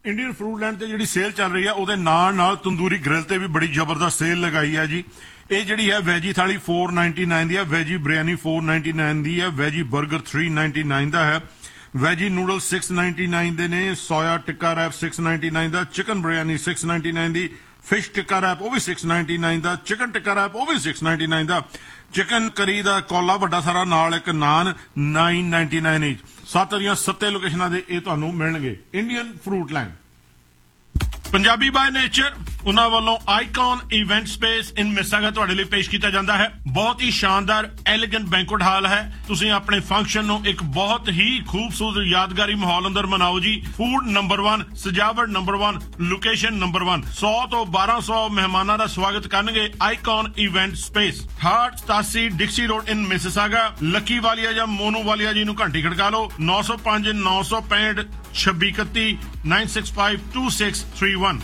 Indian fruit land ਤੇ ਜਿਹੜੀ sale ਚੱਲ ਰਹੀ ਆ ਉਹਦੇ ਨਾਲ ਤੰਦੂਰੀ ਗ੍ਰਿਲ ਤੇ ਵੀ ਬੜੀ ਜ਼ਬਰਦਸਤ ਸੇਲ ਲਗਾਈ ਆ ਜੀ। ਇਹ ਜਿਹੜੀ ਹੈ ਵੈਜੀ ਥਾਲੀ 499 ਦੀ ਹੈ, ਵੈਜੀ ਬਿਰਿਆਨੀ 499 ਦੀ ਹੈ, ਵੈਜੀ 버ਗਰ 399 ਦਾ ਹੈ, ਵੈਜੀ ਨੂਡਲ 699 ਦੇ ਨੇ, ਸੋਇਆ ਟਿੱਕਾ ਰੈਪ 699 ਦਾ, ਚਿਕਨ ਬਿਰਿਆਨੀ 699 ਦੀ, ਫਿਸ਼ ਟਿੱਕਾ ਰੈਪ ਉਹ ਵੀ 699 ਦਾ, ਚਿਕਨ ਟਿੱਕਾ ਰੈਪ ਉਹ ਵੀ 699 ਦਾ, ਚਿਕਨ ਕਰੀ ਦਾ ਕੌਲਾ ਵੱਡਾ ਸਾਰਾ ਨਾਲ ਇੱਕ ਨਾਨ 999 7 ਦੀਆਂ 7 ਲੋਕੇਸ਼ਨਾਂ ਦੇ ਇਹ ਤੁਹਾਨੂੰ ਮਿਲਣਗੇ। Indian fruit land Punjabi ਬਾय nature ਉਹਨਾਂ ਵੱਲੋਂ ਆਈਕਨ ਇਵੈਂਟ ਸਪੇਸ ਇਨ ਮਿਸਾਗਾ ਤੁਹਾਡੇ ਲਈ ਪੇਸ਼ ਕੀਤਾ ਜਾਂਦਾ ਹੈ। ਬਹੁਤ ਹੀ ਸ਼ਾਨਦਾਰ ਐਲੀਗੈਂਟ ਬੈਂਕੁਏਟ ਹਾਲ ਹੈ। ਤੁਸੀਂ ਆਪਣੇ ਫੰਕਸ਼ਨ ਨੂੰ ਇੱਕ ਬਹੁਤ ਹੀ ਖੂਬਸੂਰਤ ਯਾਦਗਾਰੀ ਮਾਹੌਲ ਅੰਦਰ ਮਨਾਓ ਜੀ। ਫੂਡ ਨੰਬਰ 1, ਸਜਾਵਟ ਨੰਬਰ 1, ਲੋਕੇਸ਼ਨ ਨੰਬਰ 1, 100 ਤੋਂ 1200 ਮਹਿਮਾਨਾਂ ਦਾ ਸਵਾਗਤ ਕਰਨਗੇ ਆਈਕਨ ਇਵੈਂਟ ਸਪੇਸ, 88 ਡਿਕਸੀ ਰੋਡ ਇਨ ਮਿਸਿਸਾਗਾ। ਲੱਕੀ ਵਾਲੀਆ ਜਾਂ ਮੋਨੂ ਵਾਲੀਆ ਜੀ ਨੂੰ ਘੰਟੀ ਖੜਕਾ ਲਓ 905 965 2631 965 2631।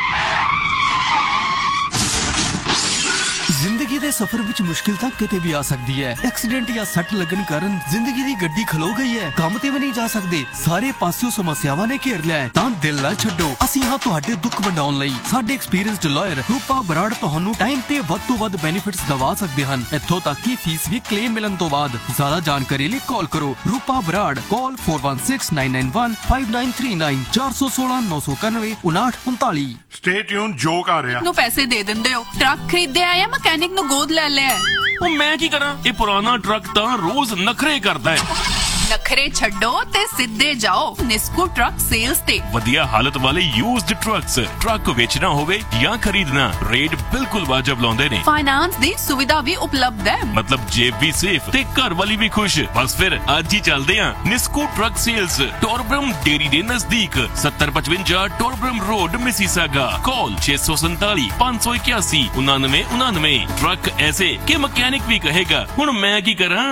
ਜ਼ਿੰਦਗੀ ਦੇ ਸਫ਼ਰ ਵਿੱਚ ਮੁਸ਼ਕਿਲ ਤਾਂ ਕਿਤੇ ਵੀ ਆ ਸਕਦੀ ਹੈ। ਐਕਸੀਡੈਂਟ ਜਾਂ ਸੱਟ ਲੱਗਣ ਕਾਰਨ ਜ਼ਿੰਦਗੀ ਦੀ ਗੱਡੀ ਖਲੋ ਗਈ ਹੈ, ਕੰਮ ਤੇ ਵੀ ਨਹੀਂ ਜਾ ਸਕਦੇ, ਸਾਰੇ ਪਾਸਿਓਂ ਸਮੱਸਿਆਵਾਂ ਨੇ ਘੇਰ ਲਿਆ ਹੈ, ਤਾਂ ਦਿਲ ਨਾ ਛੱਡੋ। ਅਸੀਂ ਹਾਂ ਤੁਹਾਡੇ ਦੁੱਖ ਵੰਡਾਉਣ ਲਈ। ਸਾਡੇ ਐਕਸਪੀਰੀਅੰਸਡ ਲਾਇਰ ਰੂਪਾ ਬਰਾੜ ਤੁਹਾਨੂੰ ਟਾਈਮ ਤੇ ਵੱਧ ਤੋਂ ਵੱਧ ਬੈਨੀਫਿਟਸ ਦਵਾ ਸਕਦੇ ਹਨ, ਇੱਥੋਂ ਤੱਕ ਕਿ ਫੀਸ ਵੀ ਕਲੇਮ ਮਿਲਣ ਤੋਂ ਬਾਅਦ। ਜ਼ਿਆਦਾ ਜਾਣਕਾਰੀ ਲਈ ਕਾਲ ਕਰੋ ਰੂਪਾ ਬਰਾੜ, ਕਾਲ 4169915939 416 991 5939। ਸਟੇ ਟਿਊਨ, ਜੋਕ ਆ ਰਿਹਾ ਨੂੰ ਪੈਸੇ ਦੇ ਦਿੰਦੇ ਹੋ, ਟਰੱਕ ਖਰੀਦਿਆ ਆ ਮਕੈਨਿਕ ਨੂੰ ਗੋਦ ਲੈ ਲਿਆ। ਉਹ ਮੈਂ ਕੀ ਕਰਾਂ, ਇਹ ਪੁਰਾਣਾ ਟਰੱਕ ਤਾਂ ਰੋਜ਼ ਨਖਰੇ ਕਰਦਾ ਹੈ। ਨਖਰੇ ਛੱਡੋ ਤੇ ਸਿੱਧੇ ਜਾਓ ਨਿਸਕੂ ਟਰੱਕ ਸੇਲਸ ਤੇ। ਵਧੀਆ ਹਾਲਤ ਵਾਲੇ ਯੂਜ਼ਡ ਟਰੱਕਸ, ਟਰੱਕ ਵੇਚਣਾ ਹੋਵੇ ਜਾਂ ਖਰੀਦਣਾ, ਰੇਟ ਬਿਲਕੁਲ ਵਾਜਬ ਲਾਉਂਦੇ ਨੇ। ਫਾਈਨਾਂਸ ਦੀ ਸੁਵਿਧਾ ਵੀ ਉਪਲਬਧ ਹੈ, ਮਤਲਬ ਜੇਬ ਵੀ ਸੇਫ ਤੇ ਘਰ ਵਾਲੀ ਵੀ ਖੁਸ਼। ਬਸ ਫਿਰ ਅੱਜ ਹੀ ਚੱਲਦੇ ਆਂ ਨਿਸਕੂ ਟਰੱਕ ਸੇਲਸ, ਟੋਰਬਰਮ ਡੇਰੀ ਦੇ ਨਜ਼ਦੀਕ, 7055 ਟੋਰਬਰਮ ਰੋਡ, ਮਿਸੀਸਾਗਾ। ਕਾਲ 647 581 9999। ਟਰੱਕ ਐਸੇ ਕਿ ਮਕੈਨਿਕ भी कहेगा ਹੁਣ मैं ਕੀ ਕਰਾਂ।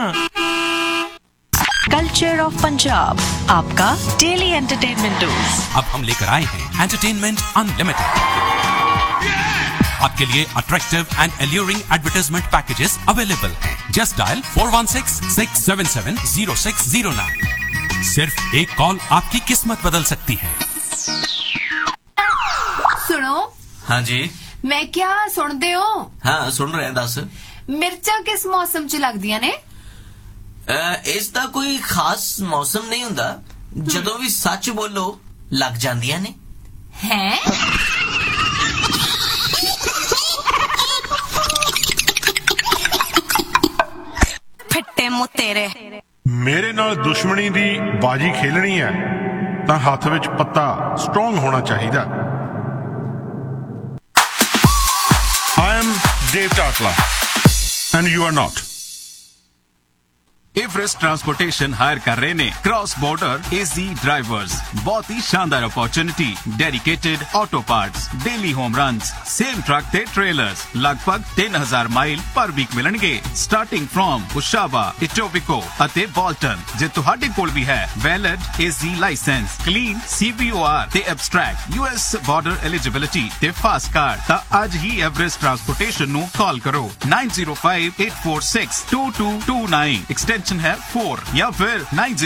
कल्चर ऑफ पंजाब, आपका डेली एंटरटेनमेंट डोज। अब हम लेकर आए हैं एंटरटेनमेंट अनलिमिटेड। आपके लिए attractive and alluring advertisement packages available हैं। Just dial 4166770609। सिर्फ एक कॉल आपकी किस्मत बदल सकती है। सुनो। हाँ जी। मैं क्या सुनते हो? हाँ सुन रहे हैं। दस मिर्चा किस मौसम च लगदियां ने? ਇਸ ਦਾ ਕੋਈ ਖਾਸ ਮੌਸਮ ਨਹੀਂ ਹੁੰਦਾ, ਜਦੋਂ ਵੀ ਸੱਚ ਬੋਲੋ ਲੱਗ ਜਾਂਦੀਆਂ ਨੇ। हैं? फिट्टे मुंह तेरे। ਮੇਰੇ ਨਾਲ ਦੁਸ਼ਮਣੀ ਦੀ ਬਾਜੀ ਖੇਲਣੀ ਹੈ ਤਾਂ ਹੱਥ ਵਿੱਚ ਪੱਤਾ ਸਟਰੋਂਗ ਹੋਣਾ ਚਾਹੀਦਾ। I am Dave Tatla and you are not। Everest transportation higher कर रहे ने क्रॉस बॉर्डर एजी ड्राइवर्स। बहुत ही शानदार opportunity, dedicated auto parts, daily home runs, same truck ते ट्रेलर्स, लगभग 3000 माइल पर वीक मिलणगे, स्टार्टिंग फ्रॉम उशावा, इटोबिको अते बॉल्टन। जे तुहाडे कोल भी है वैलिड एजी लाइसेंस, क्लीन CBOR ते एब्स्ट्रैक्ट US बॉर्डर एलिजिबिलिटी ते फास्ट कार्ड, ता आज ही एवरेस्ट ट्रांसपोर्टेशन नु कॉल करो 9058462229, एक्सटेंशन है 4, या फिर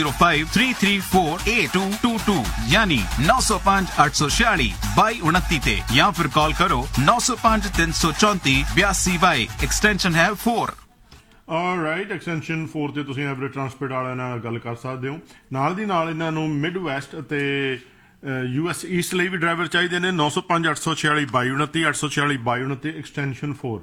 9053348222, यानी 905 846 2229 ते, या फिर कॉल करो 905 334 8222, एक्सटेंशन है 4। ਆਲਰਾਈਟ, ਐਕਸਟੈਂਸ਼ਨ 4 ਤੇ ਤੁਸੀਂ ਐਵਰੇਜ ਟਰਾਂਸਪੋਰਟ ਵਾਲਿਆਂ ਨਾਲ ਗੱਲ ਕਰ ਸਕਦੇ ਹੋ। ਨਾਲ ਦੀ ਨਾਲ ਇਹਨਾਂ ਨੂੰ ਮਿਡ ਵੈਸਟ ਅਤੇ US ਈਸਟ ਲਈ ਵੀ ਡਰਾਈਵਰ ਚਾਹੀਦੇ ਨੇ। 905 846 2229 846 2229, ਐਕਸਟੈਂਸ਼ਨ 4।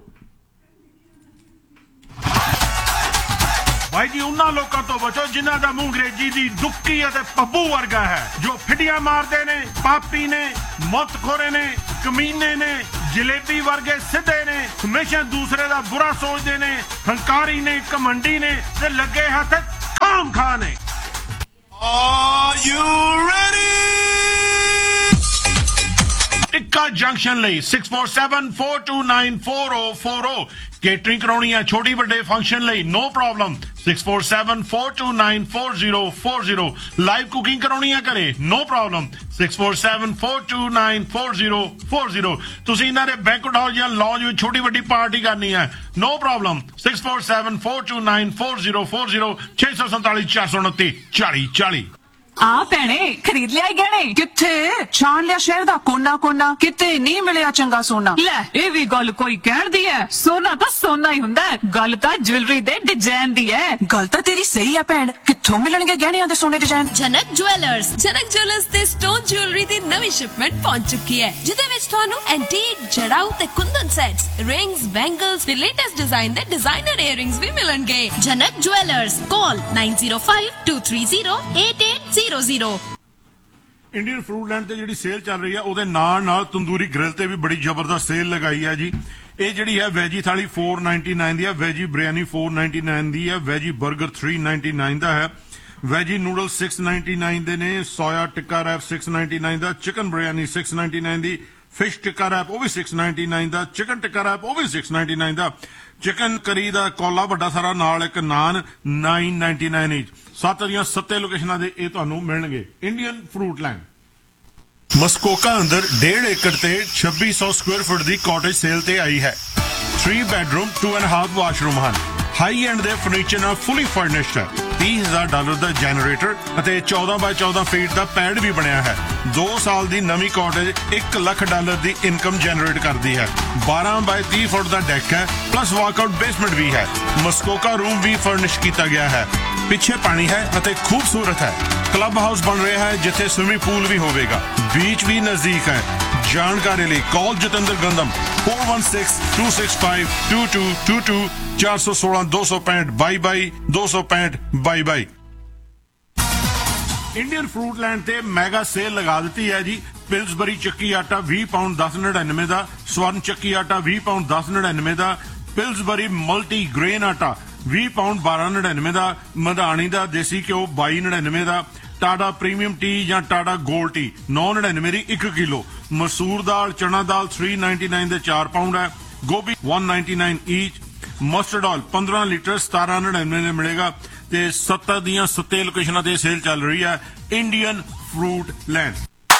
ਭਾਈ ਜੀ ਉਹਨਾਂ ਲੋਕਾਂ ਤੋਂ ਬਚੋ ਜਿਨ੍ਹਾਂ ਦਾ ਮੂੰਹ ਅੰਗਰੇਜ਼ੀ ਦੀ ਦੁੱਕੀ ਅਤੇ ਪੱਬੂ ਵਰਗਾ ਹੈ, ਜੋ ਫਿੱਡੀਆਂ ਮਾਰਦੇ ਨੇ, ਪਾਪੀ ਨੇ, ਮੌਤਖੋਰੇ ਨੇ, ਕਮੀਨੇ ਨੇ, ਜਲੇਬੀ ਵਰਗੇ ਸਿੱਧੇ ਨੇ, ਹਮੇਸ਼ਾ ਦੂਸਰੇ ਦਾ ਬੁਰਾ ਸੋਚਦੇ ਨੇ, ਹੰਕਾਰੀ ਨੇ, ਘਮੰਡੀ ਨੇ ਤੇ ਲੱਗੇ ਹੱਥ ਖਾਮ ਖਾ ਨੇ। Are you ready? Tikka junction ਲਈ 6474294040 ਕੇਟਰਿੰਗ ਕਰਾਉਣੀ ਹੈ ਛੋਟੀ ਵੱਡੇ ਫੰਕਸ਼ਨ ਲਈ, ਨੋ ਪ੍ਰੋਬਲਮ। 6474294040 ਲਾਈਵ ਕੁਕਿੰਗ ਕਰਾਉਣੀ ਹੈ ਘਰੇ, ਨੋ ਪ੍ਰੋਬਲਮ। 6474294040 ਤੁਸੀਂ ਇਹਨਾਂ ਦੇ ਬੈਂਕੁਏਟ ਹਾਲ ਜਾਂ ਲੌਂਜ ਵਿੱਚ ਛੋਟੀ ਵੱਡੀ ਪਾਰਟੀ ਕਰਨੀ ਹੈ, ਨੋ ਪ੍ਰੋਬਲਮ। 6474294040 647 429 4040। ਆ ਭੈਣੇ ਖਰੀਦ ਲਿਆ ਗਹਿਣੇ? ਕਿੱਥੇ ਛਾਣ ਲਿਆ ਸ਼ਹਿਰ ਦਾ ਕੋਨਾ ਕੋਨਾ, ਕਿਤੇ ਨਹੀਂ ਮਿਲਿਆ ਚੰਗਾ ਸੋਨਾ। ਲੈ ਇਹ ਵੀ ਗੱਲ ਕੋਈ ਕਹਿਣ ਦੀ ਹੈ, ਸੋਨਾ ਤਾਂ ਸੋਨਾ ਹੀ ਹੁੰਦਾ ਹੈ, ਗੱਲ ਤਾਂ ਜੁਐਲਰੀ ਦੇ ਡਿਜ਼ਾਈਨ ਦੀ ਹੈ। ਗੱਲ ਤਾਂ ਤੇਰੀ ਸਹੀ ਹੈ ਭੈਣ, ਕਿੱਥੋਂ ਮਿਲਣਗੇ ਗਹਿਣਿਆਂ ਦੇ ਸੋਨੇ ਡਿਜ਼ਾਈਨ? ਜਨਕ ਜੁਐਲਰਸ ਤੇ ਸਟੋਨ ਜੁਐਲਰੀ ਦੀ ਨਵੀਂ ਸ਼ਿਪਮੈਂਟ ਪਹੁੰਚ ਚੁੱਕੀ ਹੈ, ਜਿਹਦੇ ਵਿੱਚ ਤੁਹਾਨੂੰ ਐਂਟੀਕ, ਜੜਾਊ ਤੇ ਕੁੰਦਨ ਸੈਟਸ, ਰਿੰਗਸ, ਬੈਂਗਲਸ ਤੇ ਲੇਟੈਸਟ ਡਿਜ਼ਾਈਨ ਦੇ ਡਿਜ਼ਾਈਨਰ ਇਅਰਿੰਗਸ ਵੀ ਮਿਲਣਗੇ। ਜਨਕ ਜੁਐਲਰਸ, ਕਾਲ 9052308800। ਇੰਡੀਅਨ ਫਰੂਟ ਲੈਂਡ ਤੇ ਜਿਹੜੀ ਸੇਲ ਚੱਲ ਰਹੀ ਹੈ ਉਹਦੇ ਨਾਲ ਤੰਦੂਰੀ ਗ੍ਰਿਲ ਤੇ ਵੀ ਬੜੀ ਜ਼ਬਰਦਸਤ ਸੇਲ ਲਗਾਈ ਹੈ ਜੀ। ਇਹ ਜਿਹੜੀ ਹੈ ਵੈਜੀ ਥਾਲੀ 499 ਦੀ ਹੈ, ਵੈਜੀ ਬਿਰਿਆਨੀ 499 ਦੀ ਹੈ, ਵੈਜੀ 버ਗਰ 399 ਦਾ ਹੈ, ਵੈਜੀ ਨੂਡਲ 699 ਦੇ ਨੇ, ਸੋਇਆ ਟਿੱਕਾ ਰੈਪ 699 ਦਾ, ਚਿਕਨ ਬਿਰਿਆਨੀ 699 ਦੀ, ਫਿਸ਼ ਟਿੱਕਾ ਰੈਪ ਉਹ ਵੀ 699 ਦਾ, ਚਿਕਨ ਟਿੱਕਾ ਰੈਪ ਉਹ ਵੀ 699 ਦਾ, ਚਿਕਨ ਕਰੀ ਦਾ ਕੋਲਾ ਵੱਡਾ ਸਾਰਾ ਨਾਲ ਇੱਕ ਨਾਨ 999 each। 7 ਦੀਆਂ 7 ਲੋਕੇਸ਼ਨਾਂ ਦੇ ਇਹ ਤੁਹਾਨੂੰ ਮਿਲਣਗੇ। ਇੰਡੀਅਨ ਫਰੂਟ ਲੈਂਡ ਮਸਕੋਕਾ ਅੰਦਰ 1.5 ਏਕੜ ਤੇ 2600 ਸਕੁਅਰ ਫੁੱਟ ਦੀ ਕਾਟੇਜ ਸੇਲ ਤੇ ਆਈ ਹੈ। 3 ਬੈਡਰੂਮ 2.5 ਵਾਸ਼ਰੂਮ ਹਨ। ਹਾਈ ਐਂਡ ਦੇ ਫਰਨੀਚਰ ਨਾਲ ਫੁੱਲੀ ਫਰਨਿਸ਼ਡ ਹੈ। $30,000 ਦਾ ਜਨਰੇਟਰ ਅਤੇ 14 ਬਾਈ 14 ਫੀਟ ਦਾ ਪੈਡ ਵੀ ਬਣਿਆ ਹੈ। 2 ਸਾਲ ਦੀ ਨਵੀਂ ਕਾਟੇਜ $1 ਲੱਖ ਦੀ ਇਨਕਮ ਜਨਰੇਟ ਕਰਦੀ ਹੈ। 12 ਬਾਈ 30 ਫੁੱਟ ਦਾ ਡੈਕ ਹੈ, ਪਲੱਸ ਵਾਕਆਊਟ ਬੇਸਮੈਂਟ ਵੀ ਹੈ। ਮਸਕੋਕਾ ਰੂਮ ਵੀ ਫਰਨਿਸ਼ ਕੀਤਾ ਗਿਆ ਹੈ। ਪਿੱਛੇ ਪਾਣੀ ਹੈ ਅਤੇ ਖੂਬਸੂਰਤ ਹੈ। ਕਲੱਬ ਹਾਊਸ ਬਣ ਰਿਹਾ ਹੈ ਜਿੱਥੇ ਸਵਿਮਿੰਗ ਪੂਲ ਵੀ ਹੋਵੇਗਾ। ਬੀਚ ਵੀ ਨਜ਼ਦੀਕ ਹੈ। ਜਾਣਕਾਰੀ ਲਈ ਕਾਲ ਜਤਿੰਦਰ ਗੰਦਮ 4162652222 416 265 22 265 22। ਇੰਡੀਅਨ ਫਰੂਟ ਲੈਂਡ ਤੇ ਮੈਗਾ ਸੇਲ ਲਗਾ ਦਿੱਤੀ ਹੈ ਜੀ। ਪਿਲਸਬਰੀ ਚੱਕੀ ਆਟਾ 20 ਪਾਉਂਡ 10.99 ਦਾ, ਸਵਰਨ ਚੱਕੀ ਆਟਾ 20 ਪਾਉਂਡ 10.99 ਦਾ, ਪਿਲਸਬਰੀ ਮਲਟੀ ਗ੍ਰੇਨ ਆਟਾ 20 ਪਾਉਂਡ 12.99 ਦਾ, ਮਧਾਣੀ ਦਾ ਦੇਸੀ ਘਿਓ 22.99 ਦਾ, ਟਾਟਾ ਪ੍ਰੀਮੀਅਮ ਟੀ ਜਾਂ ਟਾਟਾ ਗੋਲਡ ਟੀ 9.99 ਦੀ 1 ਕਿਲੋ, ਮਸੂਰ ਦਾਲ ਚਨਾ ਦਾਲ 399 ਦੇ 4 ਪਾਉਂਡ ਹੈ, ਗੋਭੀ 199 ਈਚ, ਮਸਟਰਡ ਆਇਲ 15 ਲੀਟਰ 17.99 ਦੇ ਮਿਲੇਗਾ ਤੇ 7 ਦੀਆਂ 7 ਲੋਕੇਸ਼ਨਾਂ ਤੇ ਸੇਲ ਚੱਲ ਰਹੀ ਹੈ। Indian fruit land.